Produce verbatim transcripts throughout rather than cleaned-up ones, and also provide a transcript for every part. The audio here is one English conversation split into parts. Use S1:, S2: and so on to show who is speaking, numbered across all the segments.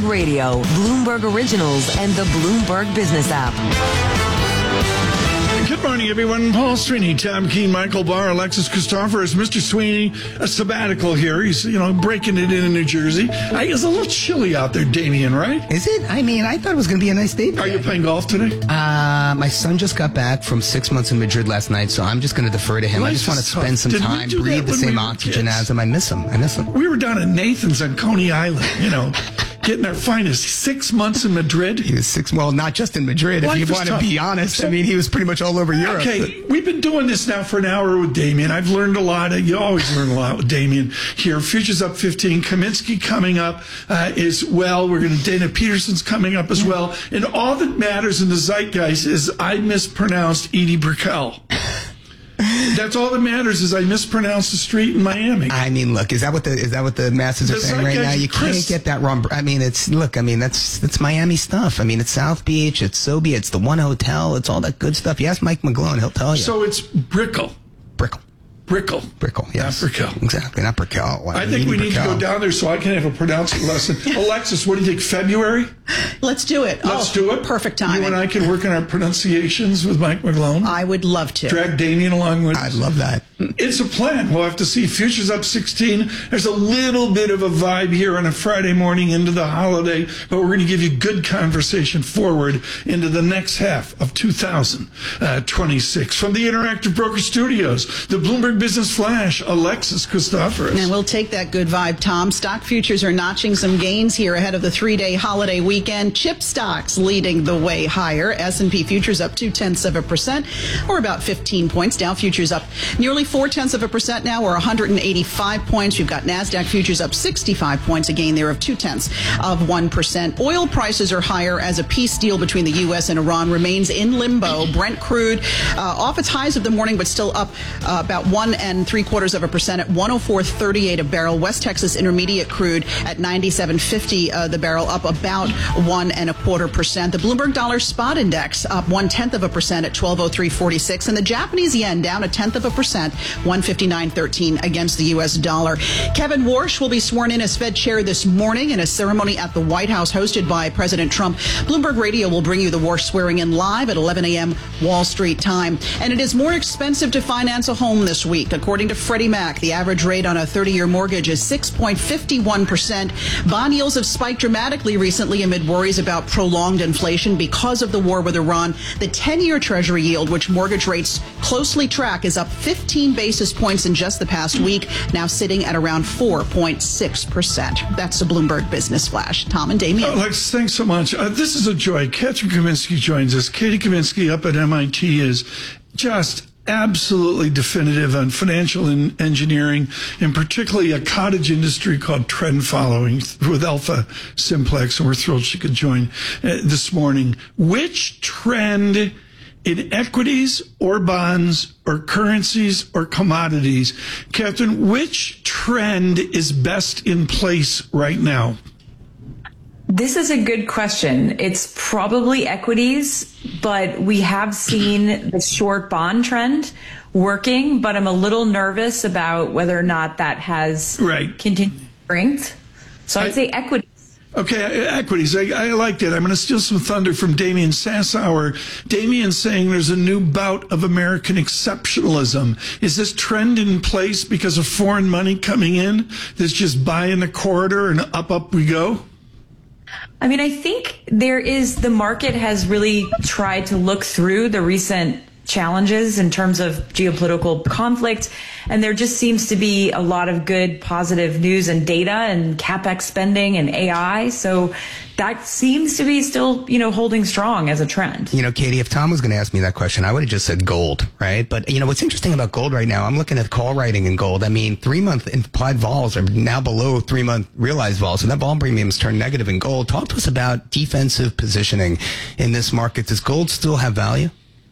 S1: Bloomberg Radio, Bloomberg Originals, and the Bloomberg Business app.
S2: Good morning, everyone. Paul Sweeney, Tom Keene, Michael Barr, Alexis Christoforous. Mister Sweeney, a sabbatical here. He's, you know, breaking it in in New Jersey. I, it's a little chilly out there, Damien, right?
S3: Is it? I mean, I thought it was going to be a nice day today.
S2: Are you playing golf today?
S3: Uh, my son just got back from six months in Madrid last night, so I'm just going to defer to him.
S2: Life
S3: I just want to
S2: is tough.
S3: spend some
S2: Did we
S3: time,
S2: do that
S3: breathe the
S2: when
S3: same
S2: we were
S3: oxygen
S2: kids?
S3: as him. I miss him. I miss him.
S2: We were down at Nathan's on Coney Island, you know, getting our finest. Six months in Madrid.
S3: He was six, well, not just in Madrid,
S2: Life
S3: if
S2: is
S3: you want to
S2: tough.
S3: be honest.
S2: So-
S3: I mean, he was pretty much all over Europe.
S2: Okay, we've been doing this now for an hour with Damien. I've learned a lot. You always learn a lot with Damien here. Futures up fifteen. Kaminsky coming up uh, as well. We're going to, Dana Peterson's coming up as well. And all that matters in the zeitgeist is I mispronounced Edie Brickell. That's all that matters is I mispronounced the street in Miami.
S3: I mean, look, is that what the is that what the masses are
S2: The
S3: saying right now?
S2: zeitgeist,
S3: You can't
S2: Chris.
S3: get that wrong. I mean, it's look. I mean, that's that's Miami stuff. I mean, it's South Beach, it's Sobey, it's the One Hotel, it's all that good stuff. You ask Mike McGlone, he'll tell you.
S2: So it's Brickell.
S3: Brickell,
S2: Brickell.
S3: Brickell, yes,
S2: Not Brickell.
S3: exactly, not Brickell. Wow,
S2: I think we need to
S3: Brickell.
S2: go down there so I can have a pronouncing lesson. Alexis, what do you think? February?
S4: Let's do it.
S2: Let's
S4: oh,
S2: do it.
S4: Perfect timing.
S2: You and I can work on our pronunciations with Mike McGlone.
S4: I would love to.
S2: Drag Damien along with us.
S3: I'd love that.
S2: It's a plan. We'll have to see. Futures up sixteen. There's a little bit of a vibe here on a Friday morning into the holiday, but we're going to give you good conversation forward into the next half of two thousand twenty-six. From the Interactive Broker Studios, the Bloomberg Business Flash, Alexis Christoforous.
S4: And we'll take that good vibe, Tom. Stock futures are notching some gains here ahead of the three-day holiday weekend. Chip stocks leading the way higher. S and P futures up two-tenths of a percent, or about fifteen points. Dow futures up nearly four-tenths of a percent now, or one hundred eighty-five points. We've got NASDAQ futures up sixty-five points, a gain there of two-tenths of one percent. Oil prices are higher as a peace deal between the U S and Iran remains in limbo. Brent crude uh, off its highs of the morning, but still up uh, about one and three-quarters of a percent at one oh four thirty-eight a barrel. West Texas Intermediate crude at ninety-seven fifty uh, the barrel, up about one and a quarter percent. The Bloomberg Dollar Spot Index up one-tenth of a percent at twelve oh three forty-six. And the Japanese yen down a tenth of a percent, one fifty-nine thirteen against the U S dollar. Kevin Warsh will be sworn in as Fed chair this morning in a ceremony at the White House hosted by President Trump. Bloomberg Radio will bring you the Warsh swearing in live at eleven a.m. Wall Street time. And it is more expensive to finance a home this week. According to Freddie Mac, the average rate on a thirty-year mortgage is six point five one percent. Bond yields have spiked dramatically recently amid worries about prolonged inflation because of the war with Iran. The ten-year Treasury yield, which mortgage rates closely track, is up fifteen basis points in just the past week, now sitting at around four point six percent. That's the Bloomberg Business Flash. Tom and Damien.
S2: Alex, thanks so much. Uh, this is a joy. Catherine Kaminsky joins us. Katie Kaminsky up at M I T is just absolutely definitive on financial en- engineering, and particularly a cottage industry called trend following with Alpha Simplex, and we're thrilled she could join uh, this morning. Which trend in equities or bonds or currencies or commodities, Catherine, which trend is best in place right now?
S5: This is a good question. It's probably equities, but we have seen the short bond trend working, but I'm a little nervous about whether or not that has
S2: Right.
S5: continued strength. So I'd
S2: I-
S5: say equities.
S2: Okay, equities. I, I like that. I'm going to steal some thunder from Damien Sassower. Damien saying there's a new bout of American exceptionalism. Is this trend in place because of foreign money coming in that's just buying the corridor and up, up we go?
S5: I mean, I think there is, the market has really tried to look through the recent challenges in terms of geopolitical conflict. And there just seems to be a lot of good positive news and data and CapEx spending and A I. So that seems to be still, you know, holding strong as a trend.
S3: You know, Katie, if Tom was going to ask me that question, I would have just said gold, right? But, you know, what's interesting about gold right now, I'm looking at call writing in gold. I mean, three-month implied vols are now below three-month realized vols. So that vol premium's turned negative in gold. Talk to us about defensive positioning in this market. Does gold still have value?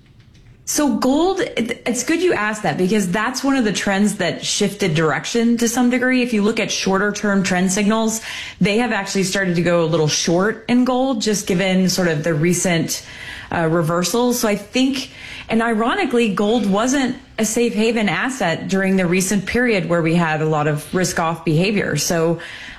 S5: So gold, it's good you asked that because that's one of the trends that shifted direction to some degree. If you look at shorter term trend signals, they have actually started to go a little short in gold, just given sort of the recent uh, reversals. So I think, and ironically, gold wasn't a safe haven asset during the recent period where we had a lot of risk off behavior. So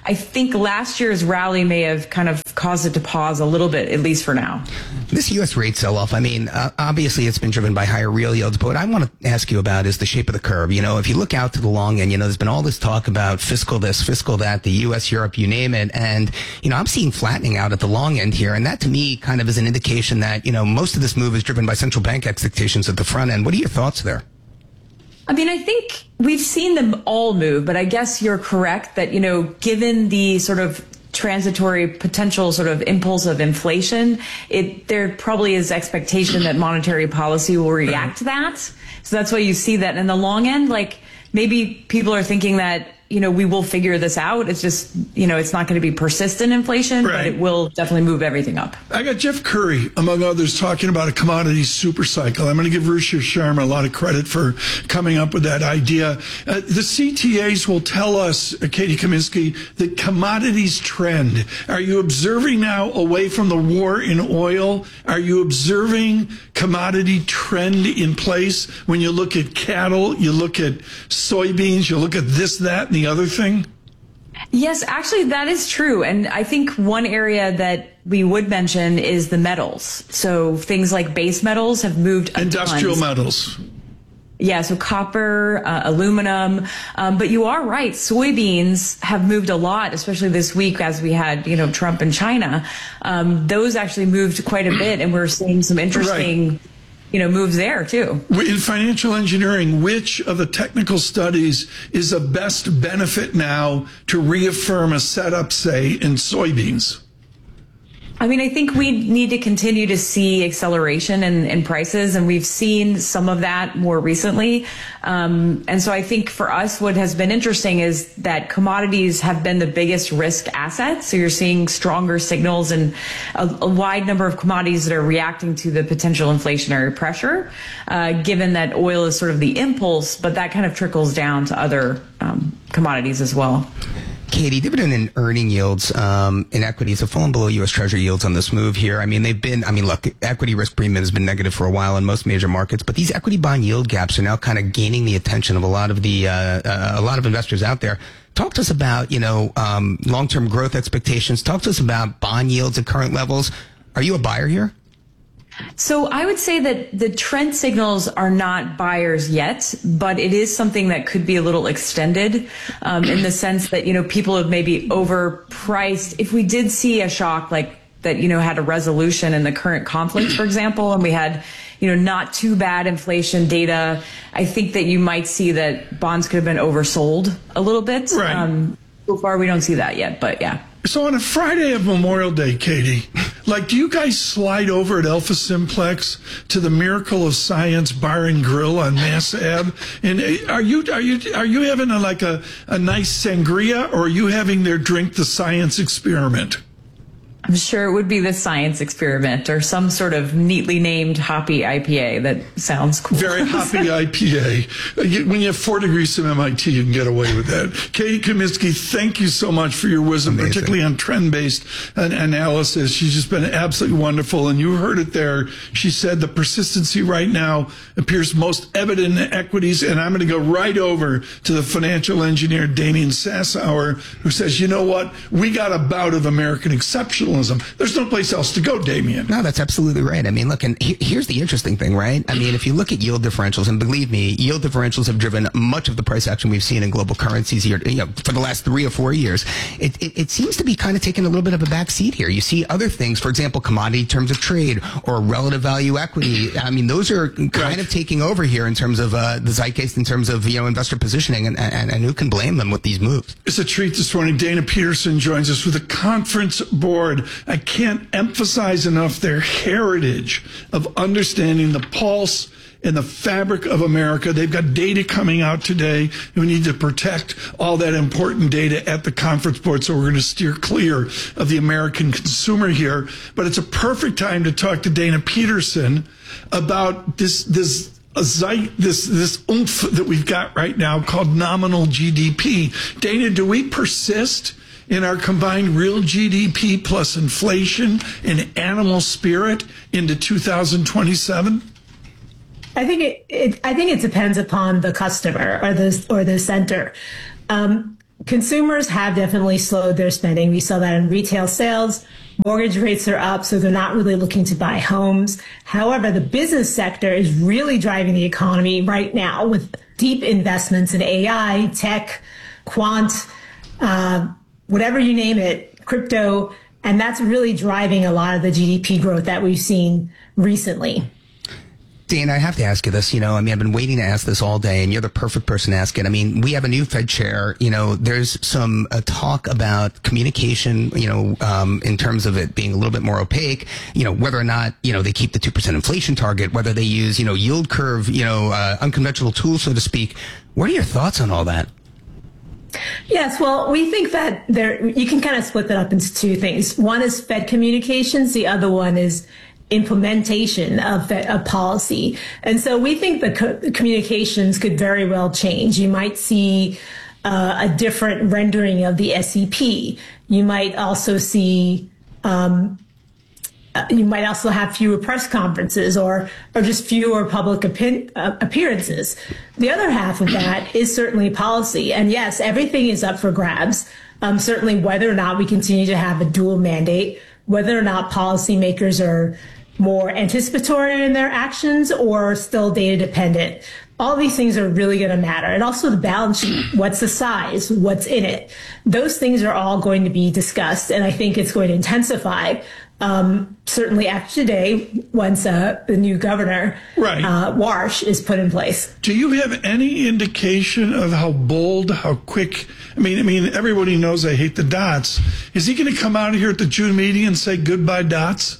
S5: I think last year's rally may have kind of caused it to pause a little bit, at least for now.
S3: This U S rate sell-off, I mean, uh, obviously it's been driven by higher real yields, but what I want to ask you about is the shape of the curve. You know, if you look out to the long end, you know, there's been all this talk about fiscal this, fiscal that, the U S, Europe, you name it, and, you know, I'm seeing flattening out at the long end here, and that to me kind of is an indication that, you know, most of this move is driven by central bank expectations at the front end. What are your thoughts there?
S5: I mean, I think we've seen them all move, but I guess you're correct that, you know, given the sort of transitory potential sort of impulse of inflation, it there probably is expectation that monetary policy will react to that. So that's why you see that in the long end. Like, maybe people are thinking that, you know, we will figure this out. It's just, you know, it's not going to be persistent inflation,
S2: right,
S5: but it will definitely move everything up.
S2: I got Jeff Curry, among others, talking about a commodity super cycle. I'm going to give Ruchir Sharma a lot of credit for coming up with that idea. Uh, the C T As will tell us, uh, Katie Kaminsky, that commodities trend. Are you observing now, away from the war in oil, are you observing commodity trend in place when you look at cattle, you look at soybeans, you look at this, that, and the other thing?
S5: Yes, actually, that is true. And I think one area that we would mention is the metals. So things like base metals have moved a
S2: Industrial
S5: ton.
S2: metals.
S5: Yeah, so copper, uh, aluminum. Um, but you are right. Soybeans have moved a lot, especially this week as we had, you know, Trump and China. Um, those actually moved quite a bit, and we're seeing some interesting right. you know, moves there too.
S2: In financial engineering, which of the technical studies is the best benefit now to reaffirm a setup, say, in soybeans?
S5: I mean, I think we need to continue to see acceleration in, in prices, and we've seen some of that more recently. Um, and so I think for us, what has been interesting is that commodities have been the biggest risk asset. So you're seeing stronger signals and a, a wide number of commodities that are reacting to the potential inflationary pressure, uh, given that oil is sort of the impulse, but that kind of trickles down to other um, commodities as well.
S3: Katie, dividend and earning yields um, in equities have fallen below U S Treasury yields on this move here. I mean, they've been, I mean, look, equity risk premium has been negative for a while in most major markets, but these equity bond yield gaps are now kind of gaining the attention of a lot of the, uh, uh, a lot of investors out there. Talk to us about, you know, um, long-term growth expectations. Talk to us about bond yields at current levels. Are you a buyer here?
S5: So I would say that the trend signals are not buyers yet, but it is something that could be a little extended um, in the sense that, you know, people have maybe overpriced. If we did see a shock like that, you know, had a resolution in the current conflict, for example, and we had, you know, not too bad inflation data, I think that you might see that bonds could have been oversold a little bit.
S2: Right.
S5: Um, so far, we don't see that yet, but yeah.
S2: So on a Friday of Memorial Day, Katie, like, do you guys slide over at Alpha Simplex to the Miracle of Science Bar and Grill on Mass Ave? And are you are you are you having a, like a, a nice sangria, or are you having their drink the science experiment?
S5: I'm sure it would be the science experiment or some sort of neatly named hoppy I P A. That sounds cool.
S2: Very hoppy I P A. When you have four degrees from M I T, you can get away with that. Katie Kaminsky, thank you so much for your wisdom, Amazing. particularly on trend-based analysis. She's just been absolutely wonderful. And you heard it there. She said the persistency right now appears most evident in equities. And I'm going to go right over to the financial engineer, Damian Sassower, who says, you know what? We got a bout of American exceptionalism. There's no place else to go, Damian.
S3: No, that's absolutely right. I mean, look, and he, here's the interesting thing, right? I mean, if you look at yield differentials, and believe me, yield differentials have driven much of the price action we've seen in global currencies here, you know, for the last three or four years. It, it, it seems to be kind of taking a little bit of a back seat here. You see other things, for example, commodity terms of trade or relative value equity. I mean, those are kind right. of taking over here in terms of uh, the zeitgeist, in terms of, you know, investor positioning, and, and, and who can blame them with these moves?
S2: It's a treat this morning. Dana Peterson joins us with the Conference Board. I can't emphasize enough their heritage of understanding the pulse and the fabric of America. They've got data coming out today. We need to protect all that important data at the Conference Board, so we're going to steer clear of the American consumer here. But it's a perfect time to talk to Dana Peterson about this this a zeit, this this oomph that we've got right now called nominal G D P. Dana, do we persist in our combined real G D P plus inflation and animal spirit into two thousand twenty-seven?
S6: I think it, it. I think it depends upon the customer or the or the center. Um, consumers have definitely slowed their spending. We saw that in retail sales. Mortgage rates are up, so they're not really looking to buy homes. However, the business sector is really driving the economy right now with deep investments in A I, tech, quant, uh, whatever you name it, crypto. And that's really driving a lot of the G D P growth that we've seen recently.
S3: Dana, I have to ask you this. You know, I mean, I've been waiting to ask this all day, and you're the perfect person to ask it. I mean, we have a new Fed chair. You know, there's some uh, talk about communication, you know, um, in terms of it being a little bit more opaque, you know, whether or not, you know, they keep the two percent inflation target, whether they use, you know, yield curve, you know, uh, unconventional tools, so to speak. What are your thoughts on all that?
S6: Yes, well, we think that there you can kind of split that up into two things. One is Fed communications. The other one is implementation of, Fed, of policy. And so we think the, co- the communications could very well change. You might see uh, a different rendering of the S E P. You might also see um, Uh, you might also have fewer press conferences or or just fewer public opin- uh, appearances. The other half of that is certainly policy. And yes, everything is up for grabs. Um, certainly whether or not we continue to have a dual mandate, whether or not policymakers are more anticipatory in their actions or still data dependent. All these things are really going to matter. And also the balance sheet. What's the size? What's in it? Those things are all going to be discussed. And I think it's going to intensify. Um, certainly after today, once uh, the new governor,
S2: right.
S6: uh, Warsh, is put in place.
S2: Do you have any indication of how bold, how quick? I mean, I mean, everybody knows I hate the dots. Is he going to come out here at the June meeting and say goodbye dots?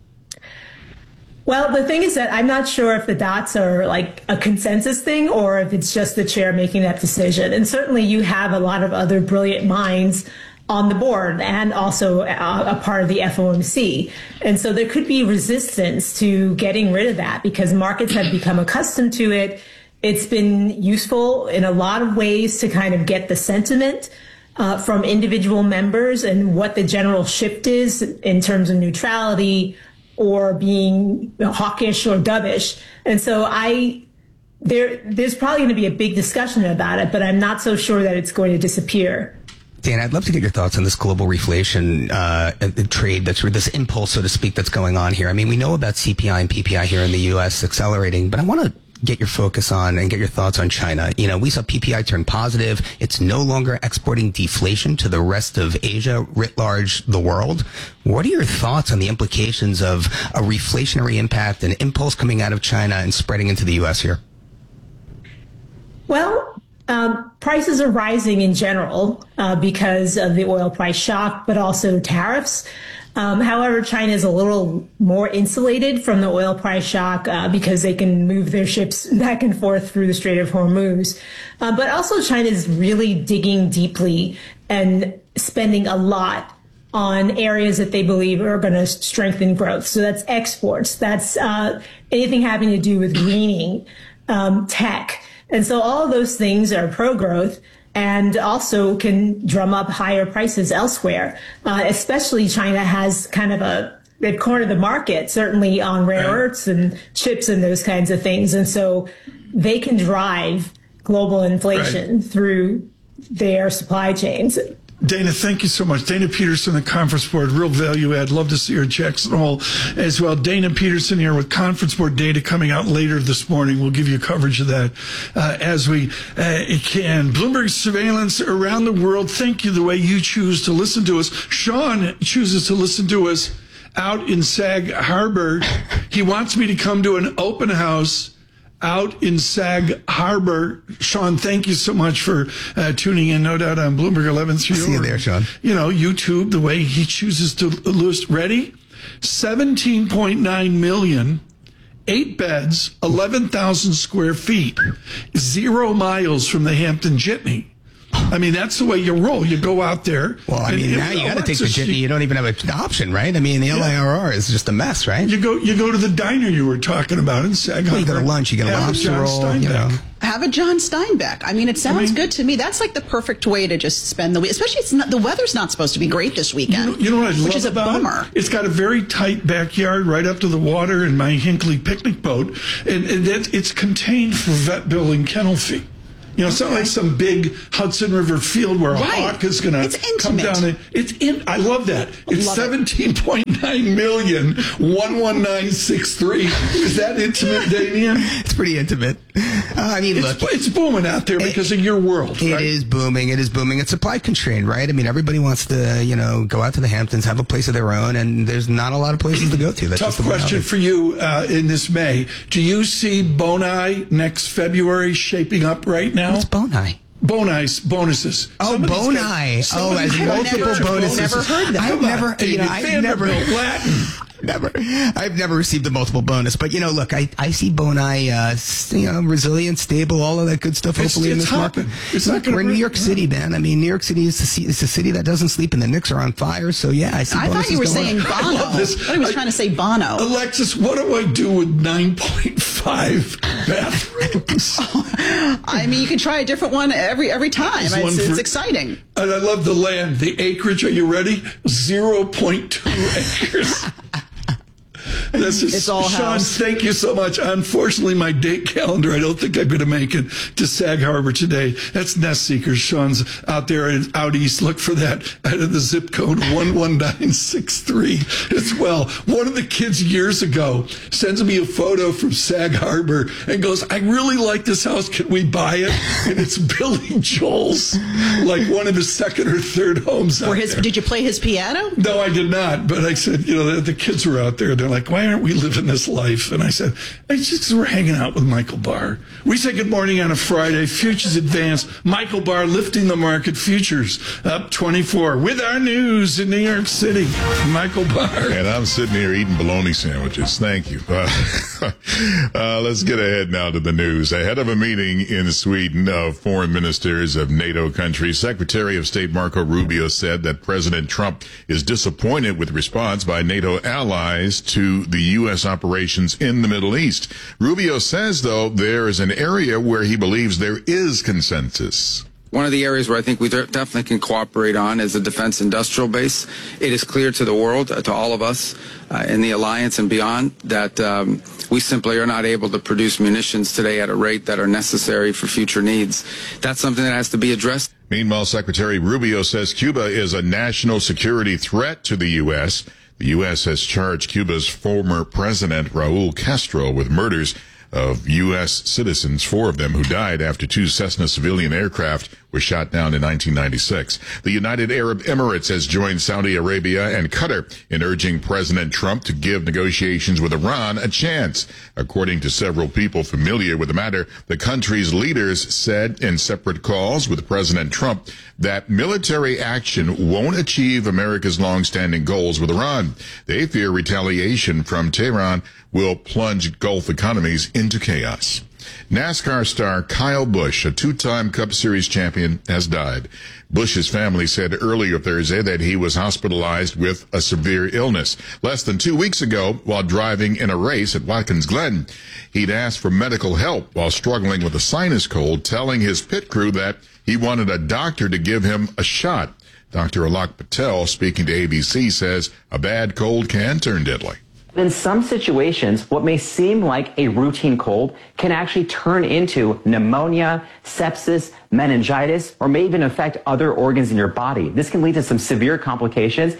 S6: Well, the thing is that I'm not sure if the dots are like a consensus thing or if it's just the chair making that decision. And certainly you have a lot of other brilliant minds on the board and also a, a part of the F O M C. And so there could be resistance to getting rid of that because markets have become accustomed to it. It's been useful in a lot of ways to kind of get the sentiment uh, from individual members and what the general shift is in terms of neutrality or being hawkish or dovish. And so I, there, there's probably going to be a big discussion about it, but I'm not so sure that it's going to disappear.
S3: Dan, I'd love to get your thoughts on this global reflation uh, trade, that's this impulse, so to speak, that's going on here. I mean, we know about C P I and P P I here in the U S accelerating, but I want to get your focus on and get your thoughts on China. You know, we saw P P I turn positive. It's no longer exporting deflation to the rest of Asia, writ large, the world. What are your thoughts on the implications of a reflationary impact, an impulse coming out of China and spreading into the U S here?
S6: Well, Um, prices are rising in general uh, because of the oil price shock, but also tariffs. Um, however, China is a little more insulated from the oil price shock uh, because they can move their ships back and forth through the Strait of Hormuz. Uh, but also China is really digging deeply and spending a lot on areas that they believe are going to strengthen growth. So that's exports. That's uh, anything having to do with greening, um, tech. And so all of those things are pro-growth and also can drum up higher prices elsewhere. Uh, especially China has kind of a, they've cornered the market, certainly on rare earths and chips and those kinds of things. And so they can drive global inflation right. through their supply chains.
S2: Dana, thank you so much. Dana Peterson, the Conference Board, real value add. Love to see her Jackson Hole as well. Dana Peterson here with Conference Board data coming out later this morning. We'll give you coverage of that uh, as we uh, can. Bloomberg surveillance around the world. Thank you the way you choose to listen to us. Sean chooses to listen to us out in Sag Harbor. He wants me to come to an open house out in Sag Harbor. Sean, thank you so much for uh, tuning in, no doubt, on Bloomberg eleven thirty.
S3: See you there, Sean.
S2: You know, YouTube, the way he chooses to list. Ready? seventeen point nine million, eight beds, eleven thousand square feet, zero miles from the Hampton Jitney. I mean, that's the way you roll. You go out there.
S3: Well, I mean, now you got to take the jitney. You don't even have an option, right? I mean, the L I R R is just a mess, right?
S2: You go, you go to the diner you were talking about in Sag Harbor.
S3: Well, you go to lunch, you get a lobster roll, you know.
S4: Have a John Steinbeck. I mean, it sounds I mean, good to me. That's like the perfect way to just spend the week. Especially, it's not, the weather's not supposed to be great this weekend.
S2: You know, you know what I love
S4: which is a
S2: about
S4: bummer.
S2: It? It's got a very tight backyard right up to the water in my Hinckley picnic boat, and, and that it's contained for vet bill and kennel fee. You know, it's not like some big Hudson River field where a
S4: Right.
S2: hawk is going to come down. And, it's in. I love that. It's seventeen point nine million, one one nine six three. Is that intimate, Damien?
S3: It's pretty intimate. Uh, I mean,
S2: It's,
S3: look.
S2: it's booming out there because
S3: it,
S2: of your world.
S3: It
S2: right?
S3: is booming. It is booming. It's supply constrained, right? I mean, everybody wants to, you know, go out to the Hamptons, have a place of their own, and there's not a lot of places to go to. That's
S2: Tough
S3: just the way
S2: question
S3: it is.
S2: for you uh, in this May. Do you see Bonai next February shaping up right now?
S3: What's Bonai?
S2: Bonus bonuses.
S3: Oh,
S2: Somebody's
S3: Bonai.
S2: got-
S3: Oh,
S2: somebody's
S3: as
S2: got
S3: multiple
S2: a picture of
S3: bonuses.
S4: Never heard that.
S3: I've
S2: Come on,
S3: never, you
S2: David,
S3: know, I've never,
S2: Vanderbilt Latin.
S3: never, I've never received a multiple bonus. But you know, look, I, I see Bonai, uh, s- you know, resilient, stable, all of that good stuff.
S2: It's-
S3: Hopefully in
S2: it's
S3: this market.
S2: hopping. It's not
S3: Look,
S2: gonna
S3: we're in New
S2: break.
S3: York City, man. I mean, New York City is the, ci- it's a city that doesn't sleep, and the Knicks are on fire. So yeah, I see.
S4: I thought
S3: bonuses
S4: you were
S3: going
S4: saying
S3: up.
S4: Bono. I,
S2: love this.
S4: thought he was
S2: I-
S4: trying to say Bono.
S2: Alexis, what do I do with nine point five bathrooms?
S4: I mean, you can try a different one every every time.
S2: There's
S4: It's,
S2: one
S4: it's
S2: for-
S4: exciting.
S2: And I love the land, the acreage. Are you ready? zero point two acres. This is
S4: It's all
S2: Sean,
S4: house.
S2: thank you so much. Unfortunately, my date calendar, I don't think I'm going to make it to Sag Harbor today. That's Nest Seekers. Sean's out there and out east. Look for that out of the zip code one one nine six three as well. One of the kids years ago sends me a photo from Sag Harbor and goes, I really like this house. Can we buy it? And it's Billy Joel's, like one of his second or third homes out
S4: Or his?
S2: there.
S4: Did you play his piano?
S2: No, I did not. But I said, you know, the, the kids were out there. They're like, why aren't we living this life? And I said, it's just 'cause we're hanging out with Michael Barr. We say good morning on a Friday. Futures advance. Michael Barr lifting the market. Futures up twenty-four with our news in New York City. Michael Barr.
S7: And I'm sitting here eating bologna sandwiches. Thank you. Uh, uh, let's get ahead now to the news. Ahead of a meeting in Sweden of foreign ministers of NATO countries, Secretary of State Marco Rubio said that President Trump is disappointed with response by NATO allies to the U S operations in the Middle East. Rubio says, though, there is an area where he believes there is consensus.
S8: One of the areas where I think we de- definitely can cooperate on is the defense industrial base. It is clear to the world, uh, to all of us uh, in the alliance and beyond, that um, we simply are not able to produce munitions today at a rate that are necessary for future needs. That's something that has to be addressed.
S7: Meanwhile, Secretary Rubio says Cuba is a national security threat to the U S. The U S has charged Cuba's former president, Raul Castro, with murders of U S citizens, four of them who died after two Cessna civilian aircraft were shot down in nineteen ninety-six. The United Arab Emirates has joined Saudi Arabia and Qatar in urging President Trump to give negotiations with Iran a chance. According to several people familiar with the matter, the country's leaders said in separate calls with President Trump that military action won't achieve America's long-standing goals with Iran. They fear retaliation from Tehran will plunge Gulf economies into chaos. NASCAR star Kyle Busch, a two-time Cup Series champion, has died. Busch's family said earlier Thursday that he was hospitalized with a severe illness. Less than two weeks ago, while driving in a race at Watkins Glen, he'd asked for medical help while struggling with a sinus cold, telling his pit crew that he wanted a doctor to give him a shot. Doctor Alok Patel, speaking to A B C, says a bad cold can turn deadly.
S9: In some situations, what may seem like a routine cold can actually turn into pneumonia, sepsis, meningitis, or may even affect other organs in your body. This can lead to some severe complications.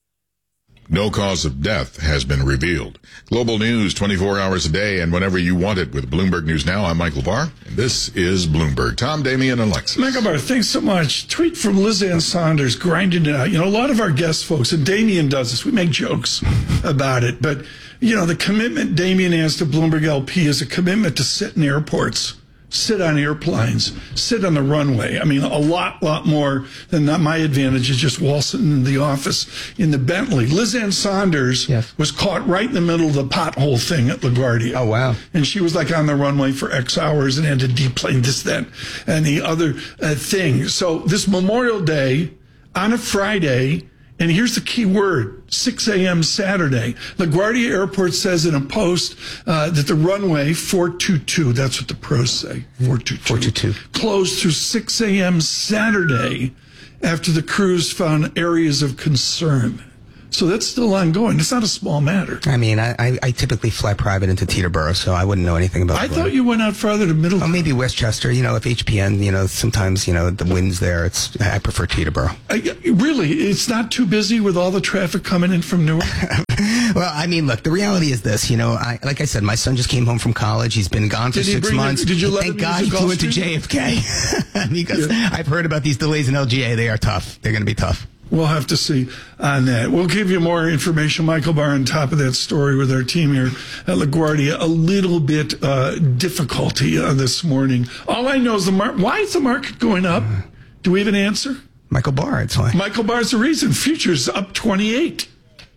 S7: No cause of death has been revealed. Global news twenty-four hours a day and whenever you want it with Bloomberg News Now. I'm Michael Barr, and this is Bloomberg. Tom, Damian, and Alexis.
S2: Michael Barr, thanks so much. Tweet from Liz Ann Saunders, grinding it out. You know, a lot of our guest folks, and Damien does this, we make jokes about it, but, you know, the commitment Damien has to Bloomberg L P is a commitment to sit in airports, sit on airplanes, sit on the runway. I mean, a lot, lot more than that. My advantage is just waltzing in the office in the Bentley. Liz Ann Saunders
S3: Yes.
S2: was caught right in the middle of the pothole thing at LaGuardia.
S3: Oh, wow.
S2: And she was like on the runway for X hours and had to deplane this, then, and the other uh, thing. So this Memorial Day on a Friday, and here's the key word, six a.m. Saturday. LaGuardia Airport says in a post uh, that the runway four two two, that's what the pros say, four two two,
S3: four two two.
S2: closed through six a.m. Saturday after the crews found areas of concern. So that's still ongoing. It's not a small matter.
S3: I mean, I, I, I typically fly private into Teterboro, so I wouldn't know anything about it.
S2: I thought you went out farther to Middletown.
S3: Oh, maybe Westchester. You know, if H P N, you know, sometimes, you know, the wind's there. It's I prefer Teterboro.
S2: I, really? It's not too busy with all the traffic coming in from Newark?
S3: Well, I mean, look, the reality is this. You know, I, like I said, my son just came home from college. He's been gone for
S2: Did he
S3: six
S2: bring
S3: months.
S2: It, did you let
S3: Thank
S2: him
S3: God
S2: use
S3: he
S2: the
S3: flew into
S2: Gulfstream?
S3: J F K because
S2: Yeah.
S3: I've heard about these delays in L G A. They are tough. They're going to be tough.
S2: We'll have to see on that. We'll give you more information, Michael Barr, on top of that story with our team here at LaGuardia. A little bit uh, difficulty uh, this morning. All I know is the market. Why is the market going up? Do we have an answer?
S3: Michael Barr, it's why.
S2: Michael Barr's the reason. Futures up twenty-eight.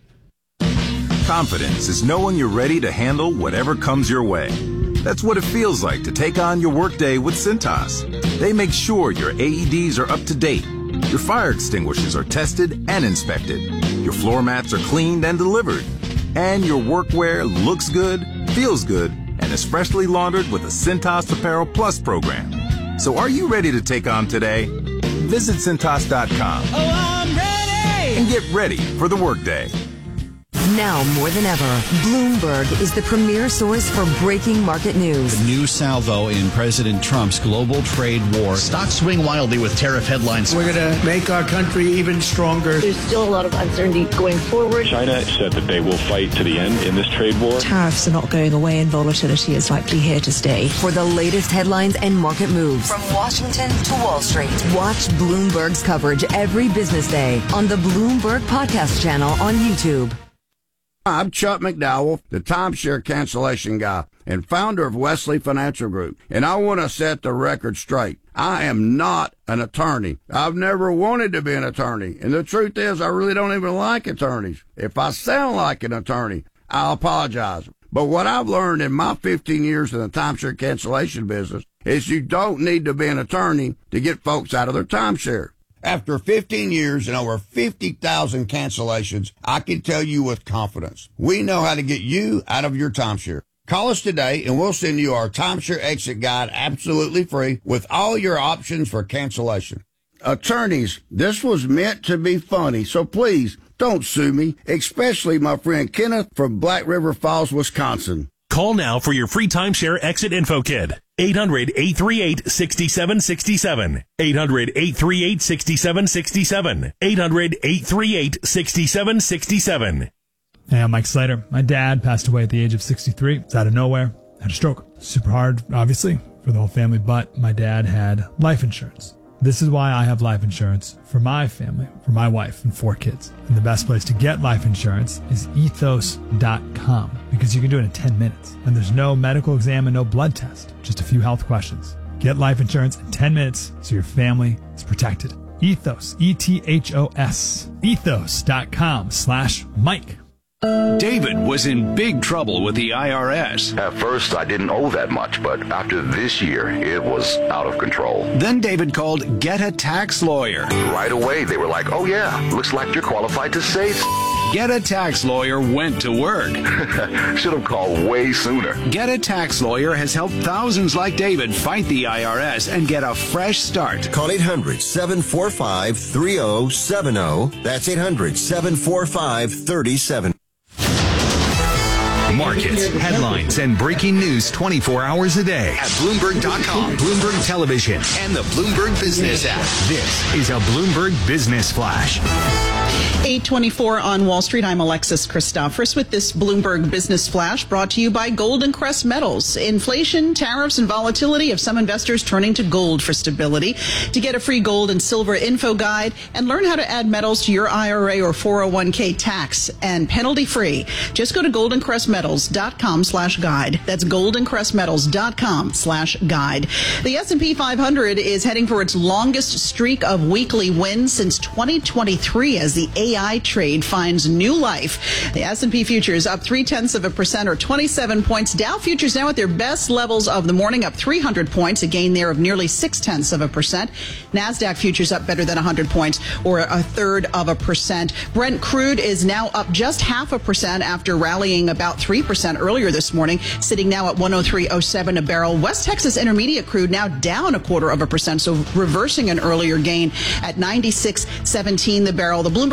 S10: Confidence is knowing you're ready to handle whatever comes your way. That's what it feels like to take on your workday with Cintas. They make sure your A E Ds are up to date, your fire extinguishers are tested and inspected, your floor mats are cleaned and delivered, and your workwear looks good, feels good, and is freshly laundered with the Cintas Apparel Plus program. So are you ready to take on today? Visit Cintas dot com. Oh, I'm ready! And get ready for the workday.
S1: Now more than ever, Bloomberg is the premier source for breaking market news.
S11: The new salvo in President Trump's global trade war.
S12: Stocks swing wildly with tariff headlines.
S13: We're going to make our country even stronger.
S14: There's still a lot of uncertainty going forward.
S15: China said that they will fight to the end in this trade war.
S16: Tariffs are not going away and volatility is likely here to stay.
S1: For the latest headlines and market moves from Washington to Wall Street, watch Bloomberg's coverage every business day on the Bloomberg Podcast channel on YouTube.
S17: I'm Chuck McDowell, the timeshare cancellation guy and founder of Wesley Financial Group, and I want to set the record straight. I am not an attorney. I've never wanted to be an attorney, and the truth is I really don't even like attorneys. If I sound like an attorney, I'll apologize. But what I've learned in my fifteen years in the timeshare cancellation business is you don't need to be an attorney to get folks out of their timeshare. After fifteen years and over fifty thousand cancellations, I can tell you with confidence, we know how to get you out of your timeshare. Call us today and we'll send you our timeshare exit guide absolutely free with all your options for cancellation. Attorneys, this was meant to be funny, so please don't sue me, especially my friend Kenneth from Black River Falls, Wisconsin.
S18: Call now for your free timeshare exit info kit. eight hundred, eight three eight, six seven six seven. eight hundred, eight three eight, six seven six seven. eight hundred, eight three eight, six seven six seven.
S19: Hey, I'm Mike Slater. My dad passed away at the age of sixty-three. It's out of nowhere. Had a stroke. Super hard, obviously, for the whole family, but my dad had life insurance. This is why I have life insurance for my family, for my wife and four kids. And the best place to get life insurance is ethos dot com because you can do it in ten minutes. And there's no medical exam and no blood test, just a few health questions. Get life insurance in ten minutes so your family is protected. Ethos, E T H O S, ethos dot com slash Mike.
S20: David was in big trouble with the I R S.
S21: At first, I didn't owe that much, but after this year, it was out of control.
S20: Then David called Get a Tax Lawyer.
S21: Right away, they were like, oh yeah, looks like you're qualified to say
S20: Get a Tax Lawyer went to work.
S21: Should have called way sooner.
S20: Get a Tax Lawyer has helped thousands like David fight the I R S and get a fresh start.
S22: Call eight hundred, seven four five, three oh seven oh. That's eight hundred, seven four five, three oh seven oh.
S23: Markets, headlines, and breaking news twenty-four hours a day at Bloomberg dot com, Bloomberg Television, and the Bloomberg Business app. This is a Bloomberg Business Flash.
S4: eight twenty-four on Wall Street. I'm Alexis Christophorus with this Bloomberg Business Flash brought to you by Golden Crest Metals. Inflation, tariffs, and volatility have some investors turning to gold for stability. To get a free gold and silver info guide and learn how to add metals to your I R A or four oh one k tax and penalty free, just go to golden crest metals dot com slash guide. That's golden crest metals dot com slash guide. The S and P five hundred is heading for its longest streak of weekly wins since twenty twenty-three as the A I trade finds new life. The S and P futures up three tenths of a percent or twenty-seven points. Dow futures now at their best levels of the morning, up three hundred points, a gain there of nearly six tenths of a percent. NASDAQ futures up better than one hundred points or a third of a percent. Brent crude is now up just half a percent after rallying about three percent earlier this morning, sitting now at one oh three oh seven a barrel. West Texas Intermediate crude now down a quarter of a percent, so reversing an earlier gain at ninety-six seventeen the barrel. The Bloomberg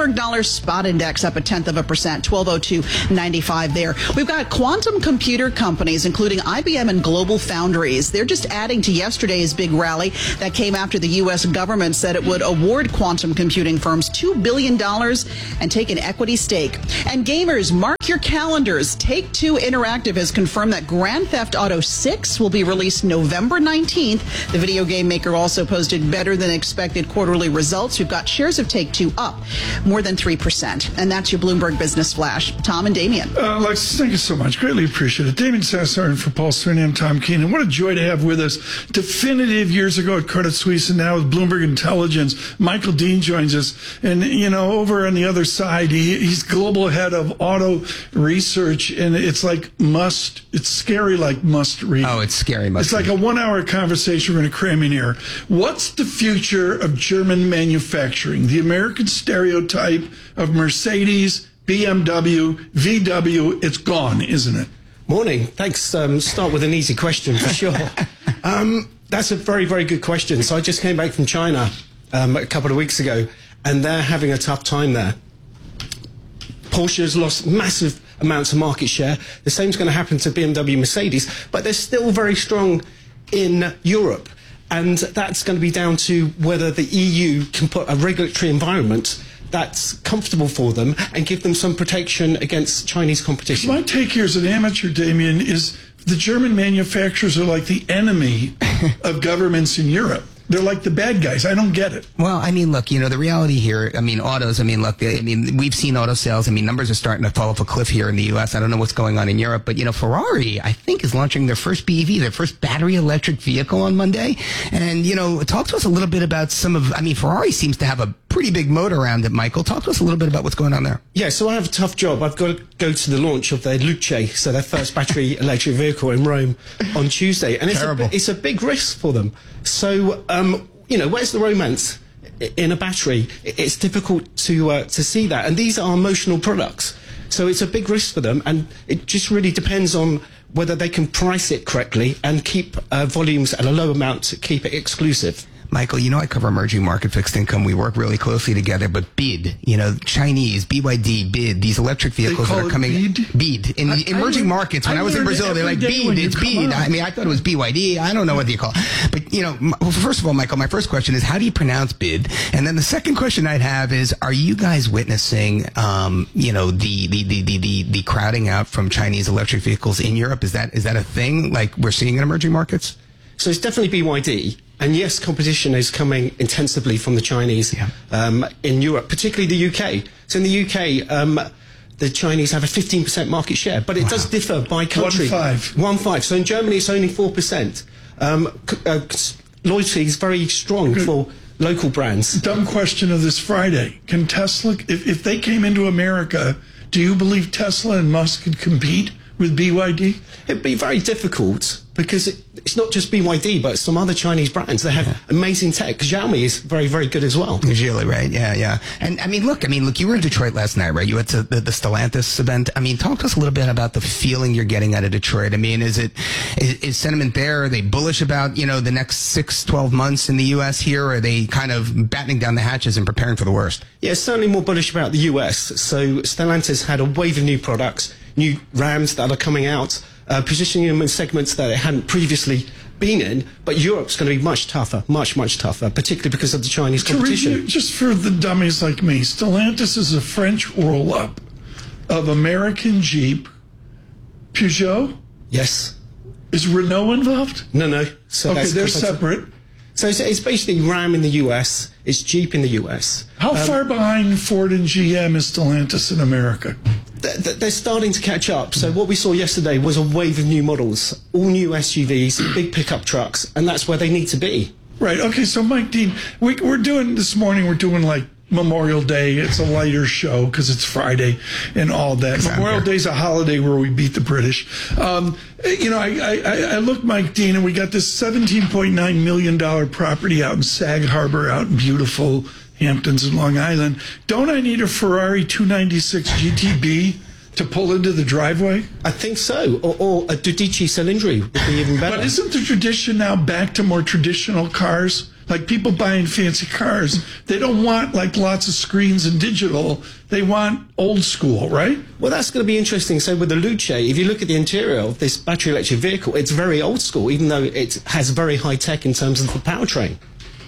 S4: Bloomberg Dollar Spot Index up a tenth of a percent, twelve oh two ninety-five there. We've got quantum computer companies, including I B M and Global Foundries. They're just adding to yesterday's big rally that came after the U S government said it would award quantum computing firms two billion dollars and take an equity stake. And gamers, mark your calendars. Take-Two Interactive has confirmed that Grand Theft Auto six will be released November nineteenth. The video game maker also posted better than expected quarterly results. We've got shares of Take-Two up more than three percent. And that's your Bloomberg Business Flash. Tom and Damien.
S2: Uh, Alexis, thank you so much. Greatly appreciate it. Damien Sassar for Paul Stern. I'm Tom Keenan. What a joy to have with us. Definitive years ago at Credit Suisse and now with Bloomberg Intelligence. Michael Dean joins us. And, you know, over on the other side, he, he's global head of auto research. And it's like must, it's scary like must read.
S3: Oh, it's scary must
S2: It's like a one hour conversation we're going to cram in here. What's the future of German manufacturing? The American stereotype of Mercedes, B M W, V W, it's gone, isn't it?
S5: Morning. Thanks. Um, start with an easy question for sure. um, that's a very, very good question. So I just came back from China um, a couple of weeks ago, and they're having a tough time there. Porsche has lost massive amounts of market share. The same's going to happen to B M W, Mercedes, but they're still very strong in Europe. And that's going to be down to whether the E U can put a regulatory environment that's comfortable for them and give them some protection against Chinese competition.
S2: My take here as an amateur, Damien, is the German manufacturers are like the enemy of governments in Europe. They're like the bad guys. I don't get it.
S3: Well, I mean, look, you know, the reality here, I mean, autos, I mean, look, I mean, we've seen auto sales. I mean, numbers are starting to fall off a cliff here in the U S. I don't know what's going on in Europe, but, you know, Ferrari, I think, is launching their first B E V, their first battery electric vehicle on Monday. And, you know, talk to us a little bit about some of, I mean, Ferrari seems to have a pretty big moat around it, Michael. Talk to us a little bit about what's going on there.
S5: Yeah, so I have a tough job. I've got to go to the launch of their Luce, so their first battery electric vehicle in Rome on Tuesday. And it's a, it's a big risk for them. So, um, you know, where's the romance in a battery? It's difficult to uh, to see that. And these are emotional products. So it's a big risk for them. And it just really depends on whether they can price it correctly and keep uh, volumes at a low amount to keep it exclusive.
S3: Michael, you know I cover emerging market fixed income. We work really closely together. But B I D, you know, Chinese, B Y D, B I D, these electric vehicles that are coming. B I D? B I D. In the I, emerging I, markets, when I, I was in Brazil, they're like, B I D, it's B I D. I mean, I thought it was B Y D. I don't know what you call it. But, you know, well, first of all, Michael, my first question is, how do you pronounce B I D? And then the second question I'd have is, are you guys witnessing, um, you know, the, the, the, the, the, the crowding out from Chinese electric vehicles in Europe? Is that is that a thing like we're seeing in emerging markets?
S5: So it's definitely B Y D. And yes, competition is coming intensively from the Chinese yeah. um, in Europe, particularly the U K. So in the U K, um, the Chinese have a fifteen percent market share, but it wow. does differ by country.
S2: One five.
S5: One five. So in Germany, it's only four percent. Um, uh, loyalty is very strong Good. for local brands.
S2: Dumb question of this Friday. Can Tesla, if, if they came into America, do you believe Tesla and Musk could compete with B Y D?
S5: It'd be very difficult because it, it's not just B Y D, but some other Chinese brands. They have yeah. amazing tech. Xiaomi is very, very good as well.
S3: Geely, right? Yeah, yeah. And I mean, look, I mean, look, you were in Detroit last night, right? You went to the, the Stellantis event. I mean, talk to us a little bit about the feeling you're getting out of Detroit. I mean, is it, is, is sentiment there? Are they bullish about, you know, the next six, twelve months in the U S here? Or are they kind of battening down the hatches and preparing for the worst?
S5: Yeah, certainly more bullish about the U S. So Stellantis had a wave of new products, new Rams that are coming out, uh, positioning them in segments that it hadn't previously been in, but Europe's going to be much tougher, much, much tougher, particularly because of the Chinese
S2: to
S5: competition.
S2: Review, just for the dummies like me, Stellantis is a French roll-up of American Jeep, Peugeot?
S5: Yes.
S2: Is Renault involved?
S5: No, no. So
S2: okay, they're separate.
S5: So it's, it's basically Ram in the U S, it's Jeep in the U S.
S2: How um, far behind Ford and G M is Stellantis in America?
S5: They're starting to catch up. So what we saw yesterday was a wave of new models, all new S U Vs, big pickup trucks, and that's where they need to be.
S2: Right. Okay. So Mike Dean, we, we're doing this morning. We're doing like Memorial Day. It's a lighter show because it's Friday and all that. Memorial Day's a holiday where we beat the British. Um, you know, I, I, I look, Mike Dean, and we got this seventeen point nine million dollars property out in Sag Harbor, out in beautiful Hamptons and Long Island. Don't I need a Ferrari two ninety-six G T B to pull into the driveway?
S5: I think so. Or, or a Giudice Cilindri would be even better.
S2: But isn't the tradition now back to more traditional cars? Like people buying fancy cars, they don't want like lots of screens and digital. They want old school, right?
S5: Well, that's going to be interesting. So with the Luce, if you look at the interior of this battery electric vehicle, it's very old school, even though it has very high tech in terms of the powertrain.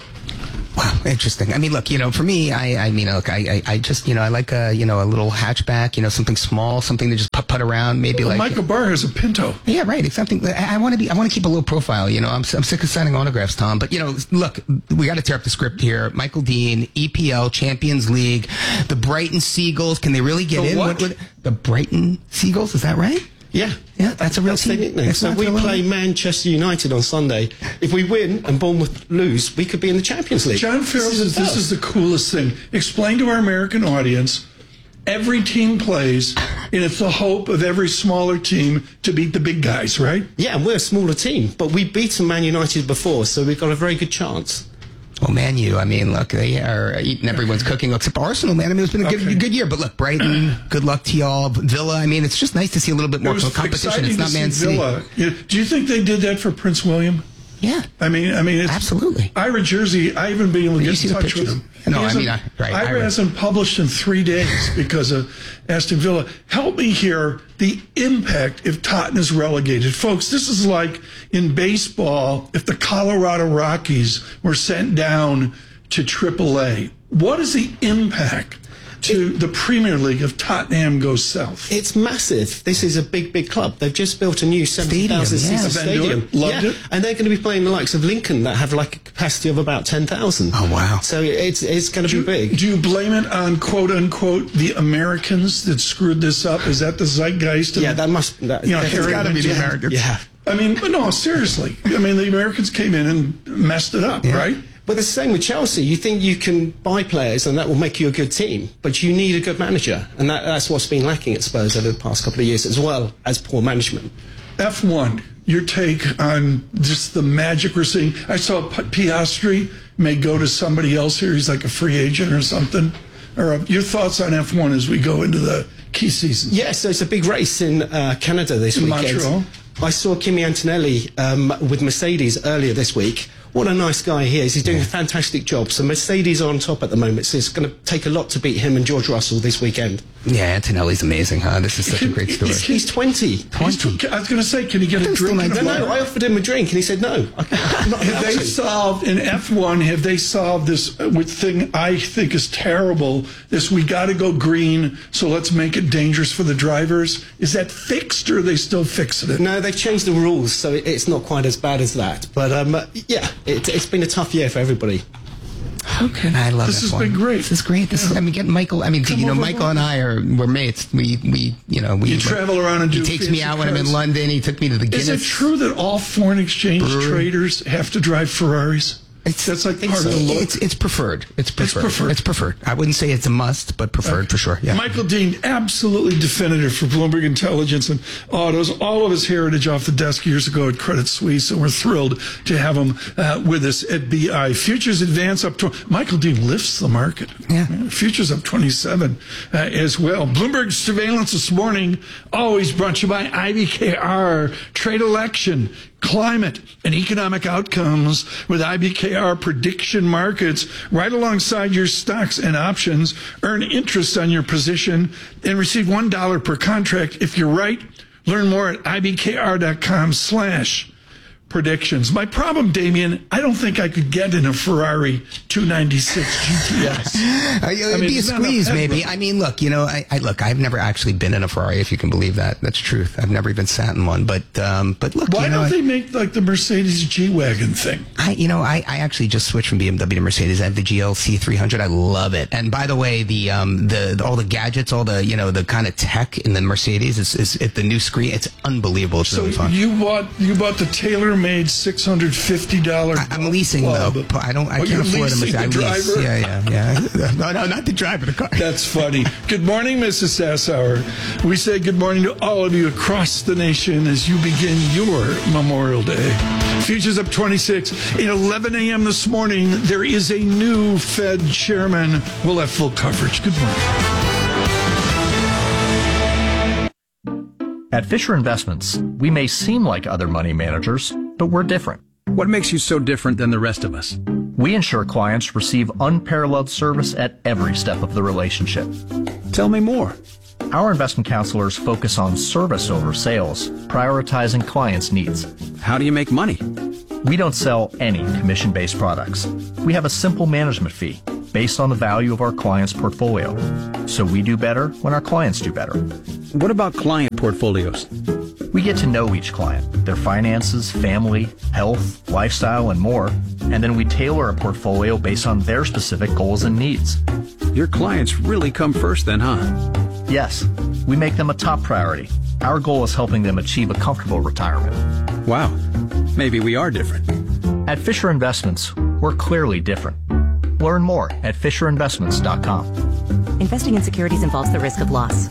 S3: Wow, interesting. I mean, look, you know, for me, I, I mean, look, I, I, I just, you know, I like a, you know, a little hatchback, you know, something small, something to just put, put around, maybe
S2: well,
S3: like.
S2: Michael Barr has a Pinto.
S3: Yeah, right. It's something. I, I want to be. I want to keep a low profile. You know, I'm, I'm sick of signing autographs, Tom. But you know, look, we got to tear up the script here. Michael Dean, E P L, Champions League, the Brighton Seagulls. Can they really get
S2: the
S3: in?
S2: What?
S3: What, what, the Brighton Seagulls. Is that right?
S5: Yeah,
S3: yeah, that's a real
S5: that's
S3: team.
S5: nickname. So we play Manchester United on Sunday. If we win and Bournemouth lose, we could be in the Champions League.
S2: John Farrell says this is the coolest thing. Explain to our American audience, every team plays, and it's the hope of every smaller team to beat the big guys, right?
S5: Yeah, and we're a smaller team, but we've beaten Man United before, so we've got a very good chance.
S3: Well, Man U, I mean, look, they are eating everyone's cooking, except Arsenal, man. I mean, it's been a good,
S2: Okay.
S3: good year. But look, Brighton, good luck to y'all. Villa, I mean, it's just nice to see a little bit more
S2: It was
S3: competition.
S2: exciting
S3: It's not
S2: to see
S3: Man City.
S2: Villa. Yeah. Do you think they did that for Prince William?
S3: Yeah.
S2: I mean, I mean, it's
S3: absolutely.
S2: Ira Jersey, I haven't been able to
S3: Did you
S2: get
S3: see
S2: in
S3: the
S2: touch with
S3: pictures?
S2: him.
S3: No,
S2: He
S3: I mean,
S2: hasn't-
S3: I- right,
S2: Ira
S3: Ira-
S2: hasn't published in three days because of Aston Villa. Help me here. The impact if Tottenham is relegated. Folks, this is like in baseball if the Colorado Rockies were sent down to triple A. What is the impact to the Premier League if Tottenham goes south?
S5: It's massive. This is a big, big club. They've just built a new seventy thousand
S3: Stadium,
S5: seater
S3: yeah.
S5: stadium.
S2: Loved
S5: yeah.
S2: it.
S5: And they're going to be playing the likes of Lincoln that have like a capacity of about ten thousand.
S3: Oh, wow.
S5: So it's it's going to be big.
S2: Do you blame it on quote unquote the Americans that screwed this up? Is that the zeitgeist? Of,
S5: Yeah, that must. That,
S2: you know,
S5: that's
S2: Harry
S5: gotta be the
S2: Winter?
S5: Americans. Yeah.
S2: I mean, but no, seriously. I mean, the Americans came in and messed it up, right?
S5: But it's the same with Chelsea. You think you can buy players and that will make you a good team, but you need a good manager. And that, that's what's been lacking at Spurs over the past couple of years, as well as poor management.
S2: F one, your take on just the magic we're seeing. I saw P- Piastri may go to somebody else here. He's like a free agent or something. Or uh, your thoughts on F one as we go into the key season?
S5: Yes, yeah, so it's a big race in uh, Canada this
S2: In
S5: weekend.
S2: Montreal.
S5: I saw Kimi Antonelli um, with Mercedes earlier this week. What a nice guy he is. He's doing a fantastic job. So Mercedes are on top at the moment. So it's going to take a lot to beat him and George Russell this weekend.
S3: Yeah, Antonelli's amazing, huh? This is such a great story.
S5: He's, he's twenty.
S2: twenty. I was going to say, can he get a drink?
S5: No, no, I offered him a drink and he said no. I'm not
S2: Have they
S5: to.
S2: solved in F one? Have they solved this uh, with thing I think is terrible? This we got to go green, so let's make it dangerous for the drivers. Is that fixed, or are they still fixing it?
S5: No, they've changed the rules, so it- it's not quite as bad as that. But um, yeah, it, it's been a tough year for everybody.
S3: How can I love
S2: This has
S3: F one?
S2: been great.
S3: This is great. This is, I mean, getting Michael. I mean,
S2: Come
S3: you know,
S2: over,
S3: Michael
S2: over.
S3: and I are we're mates. We we you know we
S2: You travel around and
S3: he
S2: do
S3: takes me
S2: fancy
S3: out when I'm in
S2: cars.
S3: London. He took me to the
S2: Is
S3: Guinness.
S2: it true that all foreign exchange
S3: Brewery.
S2: traders have to drive Ferraris?
S3: It's,
S2: That's like
S3: it's,
S2: part of the look.
S3: It's, it's preferred. It's preferred.
S2: preferred.
S3: It's preferred. I wouldn't say it's a must, but preferred for sure. Yeah.
S2: Michael Dean, absolutely definitive for Bloomberg Intelligence and Autos. All of his heritage off the desk years ago at Credit Suisse, and we're thrilled to have him uh, with us at B I. Futures advance up to Michael Dean lifts the market.
S3: Yeah.
S2: Futures up twenty-seven uh, as well. Bloomberg surveillance this morning, always brought to you by I B K R. Trade election, climate, and economic outcomes with I B K R prediction markets right alongside your stocks and options. Earn interest on your position and receive one dollar per contract if you're right. Learn more at ibkr.com slash predictions. My problem, Damien, I don't think I could get in a Ferrari two ninety-six G T S.
S3: Uh, It'd
S2: I mean,
S3: be a
S2: it's not enough
S3: squeeze,
S2: headroom.
S3: maybe. I mean, look, you know, I, I look. I've never actually been in a Ferrari, if you can believe that. That's truth. I've never even sat in one. But, um, but look,
S2: Why
S3: you know,
S2: don't
S3: I-
S2: they make like the Mercedes G-Wagon thing?
S3: I, you know, I, I actually just switched from B M W to Mercedes. I have the G L C three hundred. I love it. And by the way, the um, the, the all the gadgets, all the you know, the kind of tech in the Mercedes is, is it, the new screen. It's unbelievable. It's
S2: So
S3: really fun.
S2: you bought you bought the tailor-made six hundred fifty dollars.
S3: I'm leasing
S2: club.
S3: though. I don't. I
S2: Oh, you're
S3: can't afford a
S2: leasing
S3: Mercedes.
S2: the
S3: I lease.
S2: driver?
S3: Yeah, yeah, yeah. no, no, not the driver. The car.
S2: That's funny. Good morning, Missus Sassower. We say good morning to all of you across the nation as you begin your Memorial Day. Futures up twenty-six. At eleven a.m. this morning, there is a new Fed chairman. We'll have full coverage. Good morning.
S12: At Fisher Investments, we may seem like other money managers, but we're different.
S11: What makes you so different than the rest of us?
S12: We ensure clients receive unparalleled service at every step of the relationship.
S20: Tell me more.
S12: Our investment counselors focus on service over sales, prioritizing clients' needs.
S20: How do you make money?
S12: We don't sell any commission-based products. We have a simple management fee based on the value of our client's portfolio. So we do better when our clients do better.
S20: What about client portfolios?
S12: We get to know each client, their finances, family, health, lifestyle, and more, and then we tailor a portfolio based on their specific goals and needs.
S20: Your clients really come first then, huh?
S12: Yes, we make them a top priority. Our goal is helping them achieve a comfortable retirement.
S20: Wow, maybe we are different.
S12: At Fisher Investments, we're clearly different. Learn more at fisher investments dot com.
S6: Investing in securities involves the risk of loss.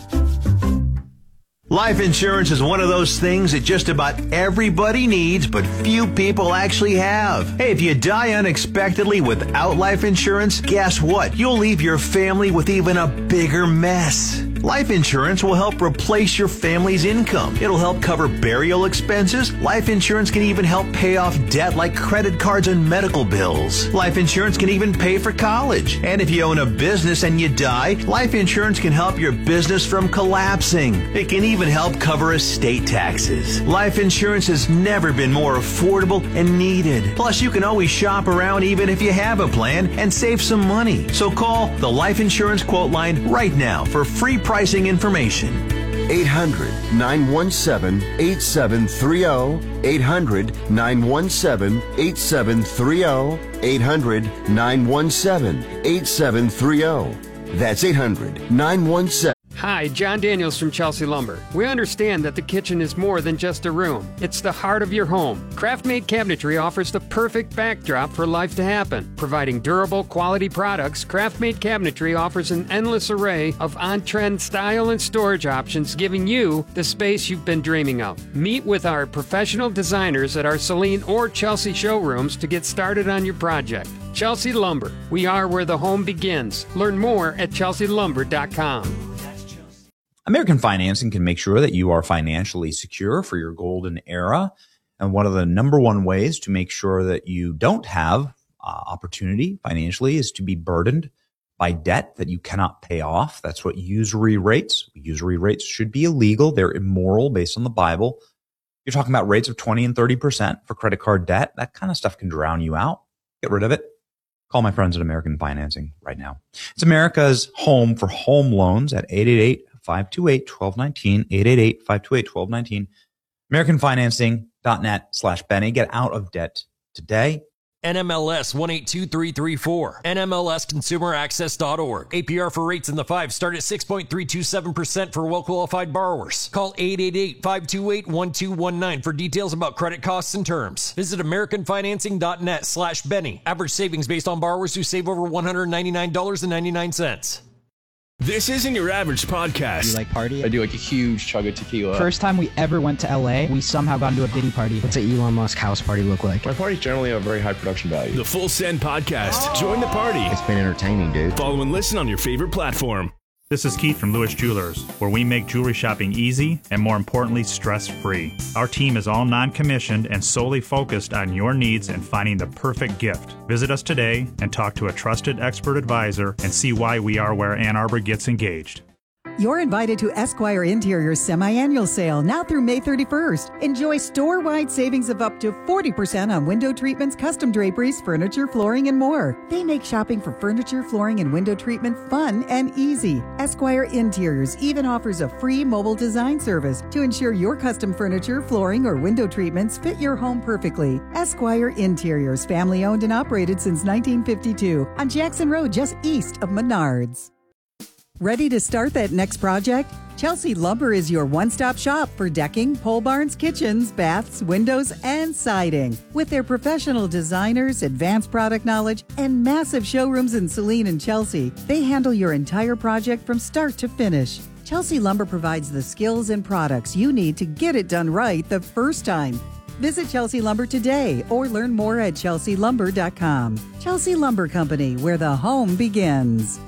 S8: Life insurance is one of those things that just about everybody needs, but few people actually have. Hey, if you die unexpectedly without life insurance, guess what? You'll leave your family with even a bigger mess. Life insurance will help replace your family's income. It'll help cover burial expenses. Life insurance can even help pay off debt like credit cards and medical bills. Life insurance can even pay for college. And if you own a business and you die, life insurance can help your business from collapsing. It can even help cover estate taxes. Life insurance has never been more affordable and needed. Plus, you can always shop around even if you have a plan and save some money. So call the Life Insurance Quote Line right now for free pricing information.
S22: eight hundred, nine one seven, eight seven three zero. eight hundred, nine one seven, eight seven three zero. eight hundred, nine one seven, eight seven three zero. That's eight hundred, nine one seven.
S9: Hi, John Daniels from Chelsea Lumber. We understand that the kitchen is more than just a room. It's the heart of your home. Craft-made cabinetry offers the perfect backdrop for life to happen. Providing durable, quality products, Craft-made cabinetry offers an endless array of on-trend style and storage options, giving you the space you've been dreaming of. Meet with our professional designers at our Saline or Chelsea showrooms to get started on your project. Chelsea Lumber. We are where the home begins. Learn more at chelsea lumber dot com.
S24: American Financing can make sure that you are financially secure for your golden era. And one of the number one ways to make sure that you don't have uh, opportunity financially is to be burdened by debt that you cannot pay off. That's what usury rates. Usury rates should be illegal. They're immoral based on the Bible. You're talking about rates of twenty and thirty percent for credit card debt. That kind of stuff can drown you out. Get rid of it. Call my friends at American Financing right now. It's America's home for home loans at eight eight eight, five two eight, one two one nine, eight eight eight, five two eight, one two one nine, american financing dot net slash Benny. Get out of debt today.
S25: N M L S one eight two three three four. N M L S consumer access dot org. A P R for rates in the five start at six point three two seven percent for well-qualified borrowers. Call eight eight eight, five two eight, one two one nine for details about credit costs and terms. Visit american financing dot net slash Benny. Average savings based on borrowers who save over one hundred ninety-nine dollars and ninety-nine cents.
S18: This isn't your average podcast.
S26: Do you like party?
S27: I do like a huge chug of tequila.
S26: First time we ever went to L A, we somehow got into a Diddy party.
S28: What's an Elon Musk house party look like?
S27: My parties generally have very high production value.
S18: The Full Send Podcast. Oh. Join the party.
S28: It's been entertaining, dude.
S18: Follow and listen on your favorite platform.
S29: This is Keith from Lewis Jewelers, where we make jewelry shopping easy and, more importantly, stress-free. Our team is all non-commissioned and solely focused on your needs and finding the perfect gift. Visit us today and talk to a trusted expert advisor and see why we are where Ann Arbor gets engaged.
S30: You're invited to Esquire Interior's semi-annual sale now through May thirty-first. Enjoy store-wide savings of up to forty percent on window treatments, custom draperies, furniture, flooring, and more. They make shopping for furniture, flooring, and window treatment fun and easy. Esquire Interiors even offers a free mobile design service to ensure your custom furniture, flooring, or window treatments fit your home perfectly. Esquire Interiors, family-owned and operated since nineteen fifty-two on Jackson Road, just east of Menards. Ready to start that next project? Chelsea Lumber is your one-stop shop for decking, pole barns, kitchens, baths, windows, and siding. With their professional designers, advanced product knowledge, and massive showrooms in Saline and Chelsea, they handle your entire project from start to finish. Chelsea Lumber provides the skills and products you need to get it done right the first time. Visit Chelsea Lumber today or learn more at chelsea lumber dot com. Chelsea Lumber Company, where the home begins.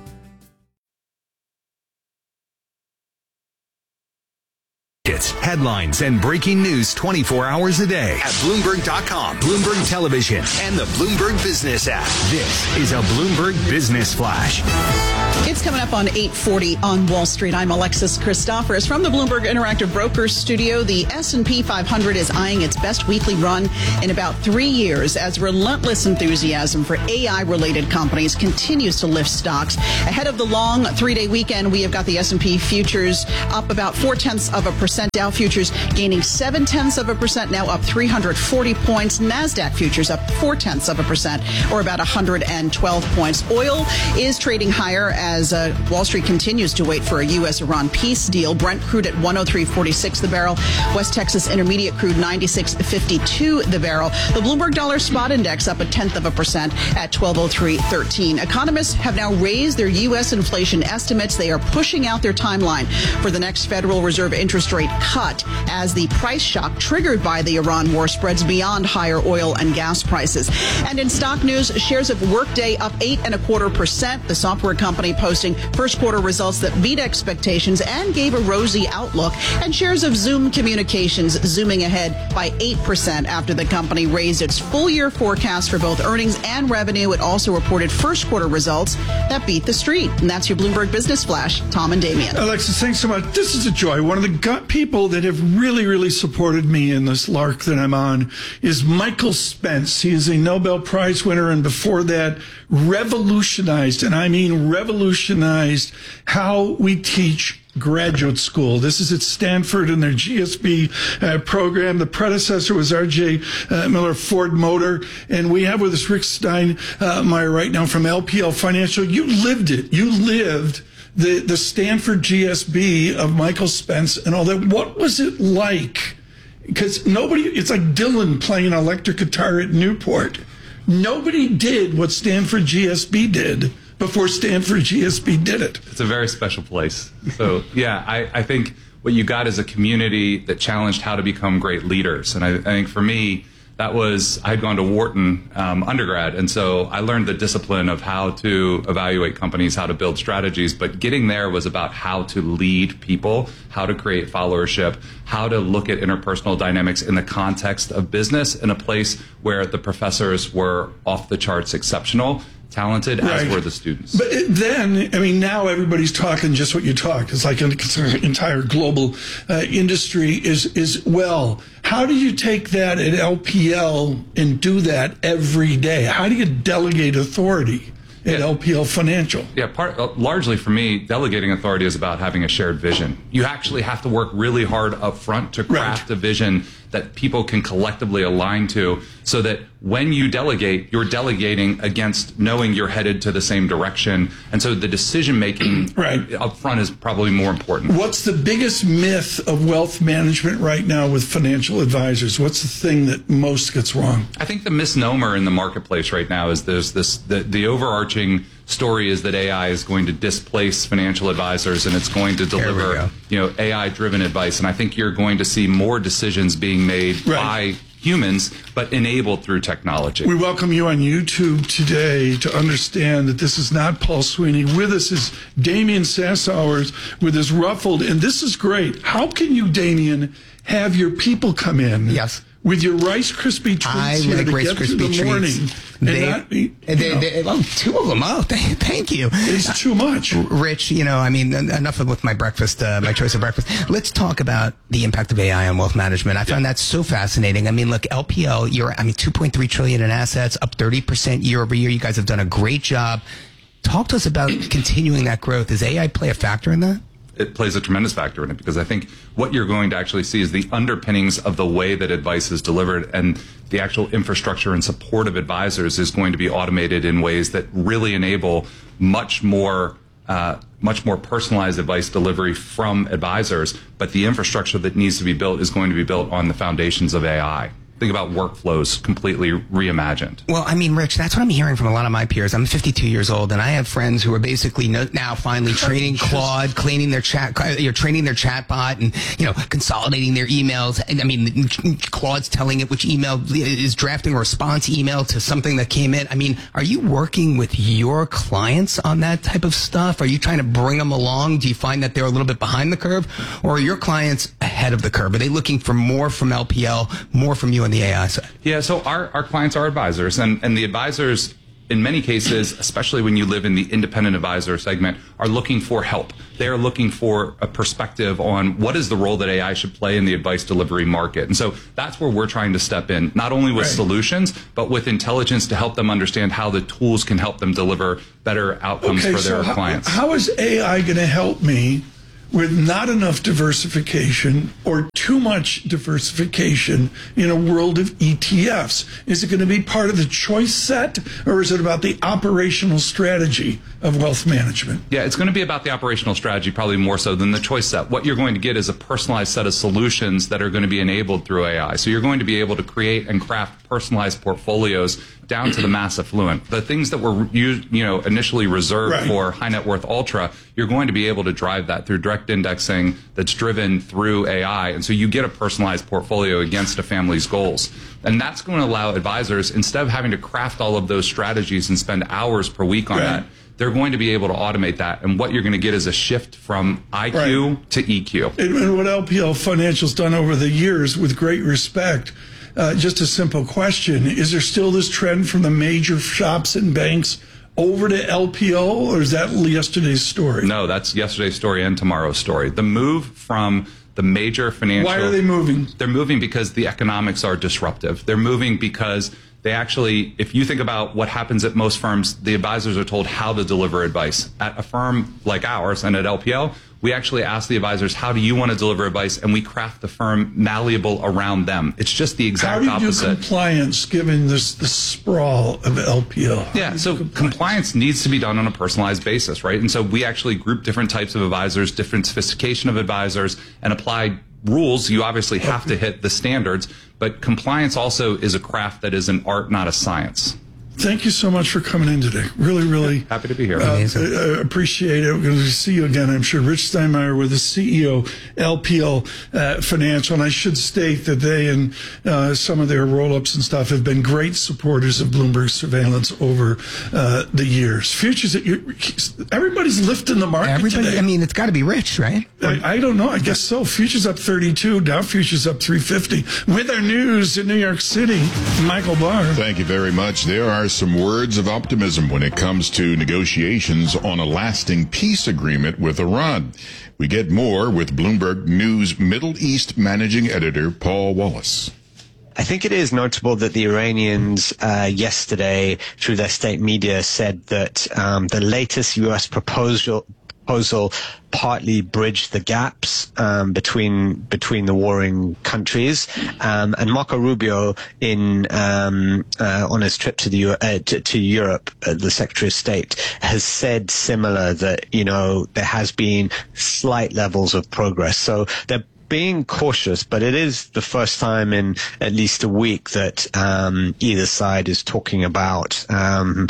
S23: hits, headlines, and breaking news twenty-four hours a day at Bloomberg dot com, Bloomberg Television, and the Bloomberg Business app. This is a Bloomberg Business Flash.
S4: It's coming up on eight forty on Wall Street. I'm Alexis Christoforous from the Bloomberg Interactive Brokers studio. The S and P five hundred is eyeing its best weekly run in about three years as relentless enthusiasm for A I-related companies continues to lift stocks. Ahead of the long three-day weekend, we have got the S and P futures up about four-tenths of a percent. Dow futures gaining seven-tenths of a percent, now up three hundred forty points. NASDAQ futures up four-tenths of a percent, or about one hundred twelve points. Oil is trading higher as As uh, Wall Street continues to wait for a U S Iran peace deal. Brent crude at one oh three forty-six the barrel. West Texas Intermediate crude ninety-six fifty-two the barrel. The Bloomberg Dollar Spot Index up a tenth of a percent at twelve oh three thirteen. Economists have now raised their U S inflation estimates. They are pushing out their timeline for the next Federal Reserve interest rate cut as the price shock triggered by the Iran war spreads beyond higher oil and gas prices. And in stock news, shares of Workday up eight and a quarter percent. The software company posting first quarter results that beat expectations and gave a rosy outlook. And shares of Zoom Communications zooming ahead by eight percent after the company raised its full year forecast for both earnings and revenue. It also reported first quarter results that beat the street. And that's your Bloomberg Business Flash. Tom and Damien.
S2: Alexis, thanks so much. This is a joy. One of the gut people that have really, really supported me in this lark that I'm on is Michael Spence. He is a Nobel Prize winner, and before that, revolutionized, and I mean revolutionized, how we teach graduate school. This is at Stanford in their G S B uh, program. The predecessor was R J Uh, Miller Ford Motor, and we have with us Rick Steinmeier right now from L P L Financial. You lived it. You lived the, the Stanford G S B of Michael Spence and all that. What was it like? Because nobody, it's like Dylan playing an electric guitar at Newport. Nobody did what Stanford G S B did before Stanford G S B did it.
S1: It's a very special place. So, yeah, I, I think what you got is a community that challenged how to become great leaders. And I, I think for me, that was, I had gone to Wharton um, undergrad, and so I learned the discipline of how to evaluate companies, how to build strategies, but getting there was about how to lead people, how to create followership, how to look at interpersonal dynamics in the context of business in a place where the professors were off the charts exceptional, talented, right, as were the students.
S2: But it, then, I mean, now everybody's talking just what you talked. It's like an entire global uh, industry is, is, well, how do you take that at L P L and do that every day? How do you delegate authority at yeah. L P L Financial?
S1: Yeah, part, uh, largely for me, delegating authority is about having a shared vision. You actually have to work really hard up front to craft right. a vision that people can collectively align to, so that when you delegate, you're delegating against knowing you're headed to the same direction. And so the decision-making right. up front is probably more important.
S2: What's the biggest myth of wealth management right now with financial advisors? What's the thing that most gets wrong?
S1: I think the misnomer in the marketplace right now is there's this, the, the overarching story is that A I is going to displace financial advisors and it's going to deliver, you know, A I-driven advice. And I think you're going to see more decisions being made right. by humans, but enabled through technology.
S2: We welcome you on YouTube today to understand that this is not Paul Sweeney. With us is Damien Sassower with his ruffled, and this is great. How can you, Damien, have your people come in?
S3: Yes.
S2: With your Rice Krispie treats
S3: I
S2: here
S3: like
S2: to
S3: Rice
S2: get
S3: Krispie
S2: through the
S3: treats.
S2: morning.
S3: They,
S2: and not, you
S3: they, they, oh, two of them. Oh, thank, thank you.
S2: It's too much.
S3: Rich, you know, I mean, enough with my breakfast, uh, my choice of breakfast. Let's talk about the impact of A I on wealth management. I found yeah. that so fascinating. I mean, look, L P L, you're, I mean, two point three trillion in assets, up thirty percent year over year. You guys have done a great job. Talk to us about continuing that growth. Does A I play a factor in that?
S1: It plays a tremendous factor in it, because I think what you're going to actually see is the underpinnings of the way that advice is delivered, and the actual infrastructure and support of advisors is going to be automated in ways that really enable much more uh, much more personalized advice delivery from advisors. But the infrastructure that needs to be built is going to be built on the foundations of A I. Think about workflows completely reimagined.
S3: Well, I mean, Rich, that's what I'm hearing from a lot of my peers. I'm fifty-two years old, and I have friends who are basically now finally training Claude, cleaning their chat, you're training their chatbot, and you know, consolidating their emails. And I mean, Claude's telling it which email is drafting a response email to something that came in. I mean, are you working with your clients on that type of stuff? Are you trying to bring them along? Do you find that they're a little bit behind the curve, or are your clients ahead ahead of the curve? Are they looking for more from L P L, more from you on the A I side?
S1: Yeah, so our, our clients are advisors, and, and the advisors, in many cases, especially when you live in the independent advisor segment, are looking for help. They are looking for a perspective on what is the role that A I should play in the advice delivery market. And so that's where we're trying to step in, not only with right. solutions, but with intelligence to help them understand how the tools can help them deliver better outcomes
S2: okay,
S1: for their
S2: so
S1: clients.
S2: How, how is A I going to help me with not enough diversification or too much diversification in a world of E T Fs? Is it going to be part of the choice set, or is it about the operational strategy of wealth management?
S1: Yeah, it's going to be about the operational strategy, probably more so than the choice set. What you're going to get is a personalized set of solutions that are going to be enabled through A I. So you're going to be able to create and craft personalized portfolios down to the mass affluent. The things that were you know initially reserved right. for high net worth ultra, you're going to be able to drive that through direct indexing that's driven through A I. And so you get a personalized portfolio against a family's goals. And that's going to allow advisors, instead of having to craft all of those strategies and spend hours per week on right. that, they're going to be able to automate that. And what you're going to get is a shift from I Q right. to E Q.
S2: And, and what L P L Financial's done over the years, with great respect, Uh, just a simple question. Is there still this trend from the major shops and banks over to L P L, or is that yesterday's story?
S1: No, that's yesterday's story and tomorrow's story. The move from the major financial...
S2: Why are they moving?
S1: They're moving because the economics are disruptive. They're moving because they actually, if you think about what happens at most firms, the advisors are told how to deliver advice. At a firm like ours and at L P L, we actually ask the advisors, how do you want to deliver advice? And we craft the firm malleable around them. It's just the exact opposite.
S2: How do you do compliance given this the sprawl of L P L?
S1: Yeah, so compliance? compliance needs to be done on a personalized basis, right? And so we actually group different types of advisors, different sophistication of advisors, and apply rules. You obviously have okay. to hit the standards, but compliance also is a craft that is an art, not a science.
S2: Thank you so much for coming in today. Really, really
S1: happy to be here.
S2: Uh, I appreciate it. We're going to see you again, I'm sure. Rich Steinmeier, with the C E O, L P L uh, Financial. And I should state that they and uh, some of their roll-ups and stuff have been great supporters of Bloomberg surveillance over uh, the years. Futures, that you're, everybody's lifting the market
S3: Everybody,
S2: today.
S3: I mean, it's got to be rich, right?
S2: I, I don't know. I guess so. Futures up thirty-two. Dow Futures up three fifty. With our news in New York City, Michael Barr.
S5: Thank you very much. There are some words of optimism when it comes to negotiations on a lasting peace agreement with Iran. We get more with Bloomberg News Middle East Managing Editor Paul Wallace.
S7: I think it is notable that the Iranians uh, yesterday, through their state media, said that um, the latest U S proposal proposal partly bridged the gaps um, between between the warring countries. Um, and Marco Rubio, in um, uh, on his trip to the uh, to, to Europe, uh, the Secretary of State, has said similar, that you know there has been slight levels of progress. So they're being cautious, but it is the first time in at least a week that um, either side is talking about um,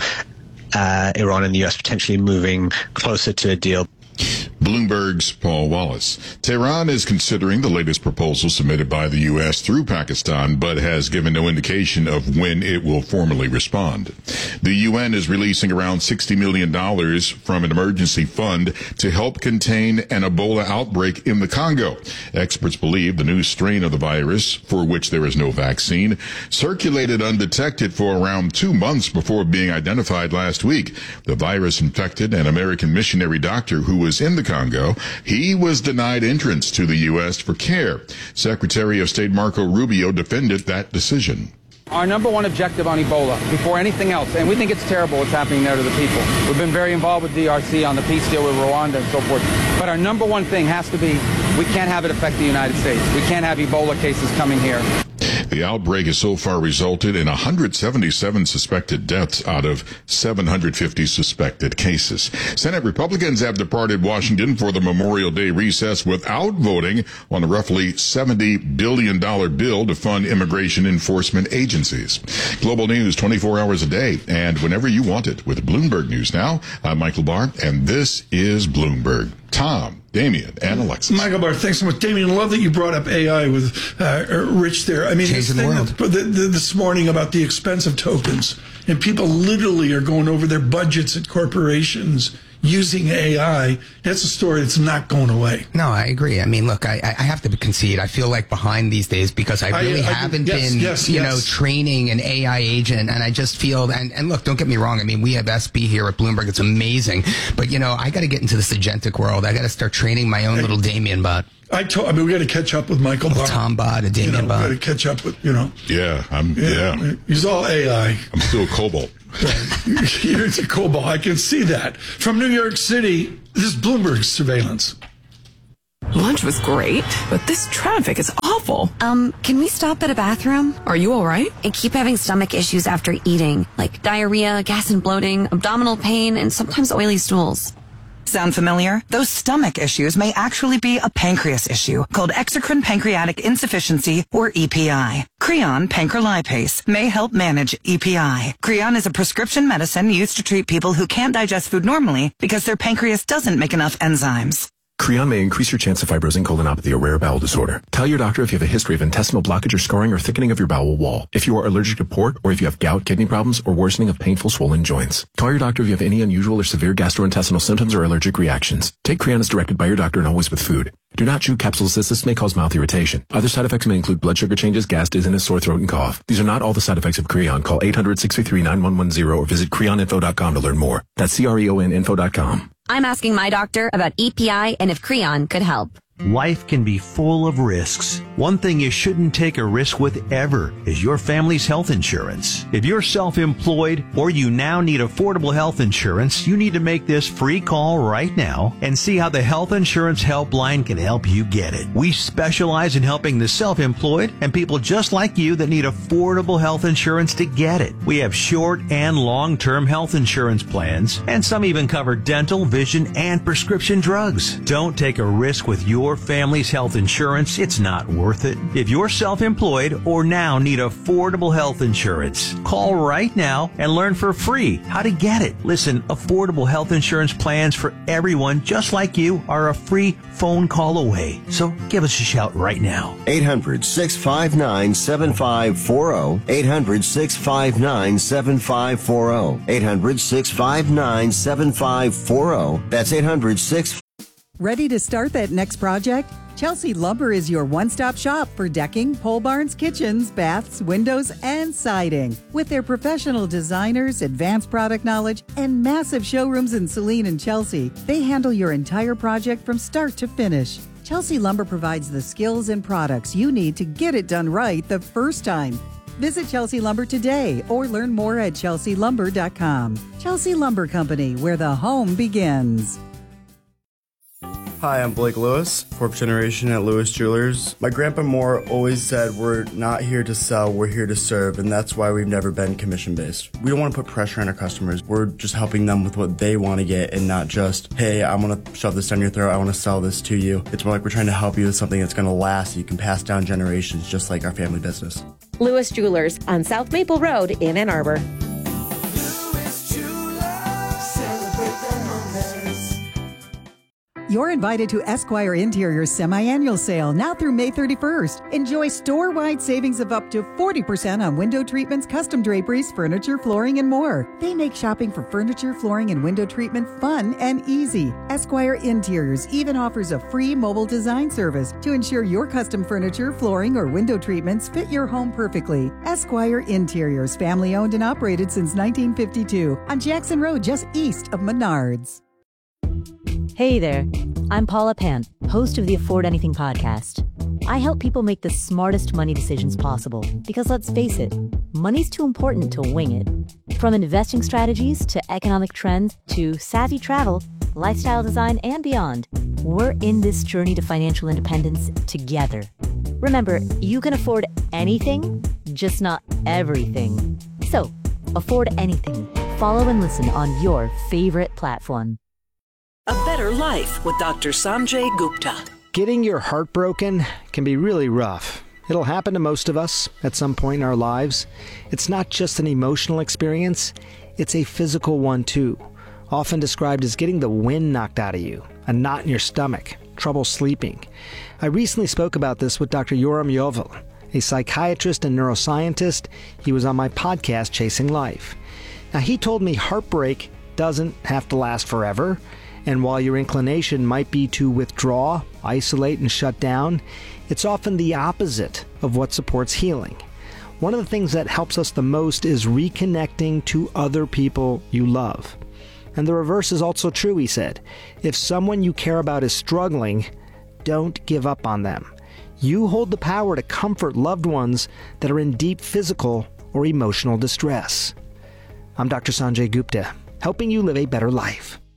S7: uh, Iran and the U S potentially moving closer to a deal.
S5: Bloomberg's Paul Wallace. Tehran is considering the latest proposal submitted by the U S through Pakistan, but has given no indication of when it will formally respond. The U N is releasing around sixty million dollars from an emergency fund to help contain an Ebola outbreak in the Congo. Experts believe the new strain of the virus, for which there is no vaccine, circulated undetected for around two months before being identified last week. The virus infected an American missionary doctor who was in the Congo. He was denied entrance to the U S for care. Secretary of State Marco Rubio defended that decision.
S10: Our number one objective on Ebola, before anything else, and we think it's terrible what's happening there to the people. We've been very involved with D R C on the peace deal with Rwanda and so forth. But our number one thing has to be, we can't have it affect the United States. We can't have Ebola cases coming here.
S5: The outbreak has so far resulted in one hundred seventy-seven suspected deaths out of seven hundred fifty suspected cases. Senate Republicans have departed Washington for the Memorial Day recess without voting on a roughly seventy billion dollars bill to fund immigration enforcement agencies. Global news twenty-four hours a day and whenever you want it with Bloomberg News Now. I'm Michael Barr, and this is Bloomberg. Tom, Damien, and Alexis.
S2: Michael Barr, thanks so much. Damien, I love that you brought up A I with uh, Rich there. I mean,
S3: Changing the world.
S2: That, the, the, this morning about the expensive tokens, and people literally are going over their budgets at corporations using A I, that's a story that's not going away.
S3: No, I agree. I mean, look, I, I have to concede. I feel like behind these days because I really I, I, haven't yes, been,
S2: yes,
S3: you
S2: yes.
S3: know, training an A I agent. And I just feel, and, and look, don't get me wrong. I mean, we have S B here at Bloomberg. It's amazing. But, you know, I got to get into this agentic world. I got to start training my own hey, little Damien bot.
S2: I told, I mean, we got to catch up with Michael Barr.
S3: Tom Bot, a Damien
S2: you know,
S3: Bot.
S2: We got to catch up with, you know.
S5: Yeah, I'm, yeah.
S2: yeah. He's all A I.
S5: I'm still Cobalt.
S2: You're into Cobalt. I can see that. From New York City, this is Bloomberg surveillance.
S11: Lunch was great, but this traffic is awful.
S12: Um, can we stop at a bathroom?
S11: Are you all right?
S12: I keep having stomach issues after eating, like diarrhea, gas and bloating, abdominal pain, and sometimes oily stools.
S13: Sound familiar? Those stomach issues may actually be a pancreas issue called exocrine pancreatic insufficiency, or E P I. Creon pancrelipase may help manage E P I. Creon is a prescription medicine used to treat people who can't digest food normally because their pancreas doesn't make enough enzymes.
S14: Creon may increase your chance of fibrosing colonopathy, a rare bowel disorder. Tell your doctor if you have a history of intestinal blockage or scarring or thickening of your bowel wall, if you are allergic to pork, or if you have gout, kidney problems, or worsening of painful swollen joints. Call your doctor if you have any unusual or severe gastrointestinal symptoms or allergic reactions. Take Creon as directed by your doctor and always with food. Do not chew capsules as this may cause mouth irritation. Other side effects may include blood sugar changes, gas, dizziness, sore throat, and cough. These are not all the side effects of Creon. Call eight hundred, six three three, nine one one zero or visit creon info dot com to learn more. That's C R E O N info dot com.
S12: I'm asking my doctor about E P I and if Creon could help.
S8: Life can be full of risks. One thing you shouldn't take a risk with ever is your family's health insurance. If you're self-employed or you now need affordable health insurance, you need to make this free call right now and see how the Health Insurance Helpline can help you get it. We specialize in helping the self-employed and people just like you that need affordable health insurance to get it. We have short and long-term health insurance plans, and some even cover dental, vision, and prescription drugs. Don't take a risk with your family's health insurance. It's not worth it. If you're self-employed or now need affordable health insurance, call right now and learn for free how to get it. Listen, affordable health insurance plans for everyone just like you are a free phone call away. So give us a shout right now.
S22: eight hundred, six five nine, seven five four zero. eight hundred, six five nine, seven five four zero. eight hundred, six five nine, seven five four zero. That's eight hundred, six.
S30: Ready to start that next project? Chelsea Lumber is your one-stop shop for decking, pole barns, kitchens, baths, windows, and siding. With their professional designers, advanced product knowledge, and massive showrooms in Saline and Chelsea, they handle your entire project from start to finish. Chelsea Lumber provides the skills and products you need to get it done right the first time. Visit Chelsea Lumber today or learn more at chelsea lumber dot com. Chelsea Lumber Company, where the home begins.
S15: Hi, I'm Blake Lewis, fourth generation at Lewis Jewelers. My grandpa Moore always said we're not here to sell, we're here to serve, and that's why we've never been commission-based. We don't want to put pressure on our customers. We're just helping them with what they want to get and not just, hey, I'm going to shove this down your throat, I want to sell this to you. It's more like we're trying to help you with something that's going to last, you can pass down generations, just like our family business.
S16: Lewis Jewelers on South Maple Road in Ann Arbor.
S30: You're invited to Esquire Interior's semi-annual sale now through May thirty-first. Enjoy store-wide savings of up to forty percent on window treatments, custom draperies, furniture, flooring, and more. They make shopping for furniture, flooring, and window treatment fun and easy. Esquire Interiors even offers a free mobile design service to ensure your custom furniture, flooring, or window treatments fit your home perfectly. Esquire Interiors, family-owned and operated since nineteen fifty-two on Jackson Road, just east of Menards.
S6: Hey there, I'm Paula Pant, host of the Afford Anything podcast. I help people make the smartest money decisions possible because let's face it, money's too important to wing it. From investing strategies to economic trends to savvy travel, lifestyle design, and beyond, we're in this journey to financial independence together. Remember, you can afford anything, just not everything. So, afford anything. Follow and listen on your favorite platform.
S17: A Better Life with Doctor Sanjay Gupta.
S19: Getting your heart broken can be really rough. It'll happen to most of us at some point in our lives. It's not just an emotional experience, it's a physical one too. Often described as getting the wind knocked out of you, a knot in your stomach, trouble sleeping. I recently spoke about this with Doctor Yoram Yovel, a psychiatrist and neuroscientist. He was on my podcast, Chasing Life. Now, he told me heartbreak doesn't have to last forever. And while your inclination might be to withdraw, isolate, and shut down, it's often the opposite of what supports healing. One of the things that helps us the most is reconnecting to other people you love. And the reverse is also true, he said. If someone you care about is struggling, don't give up on them. You hold the power to comfort loved ones that are in deep physical or emotional distress. I'm Doctor Sanjay Gupta, helping you live a better life.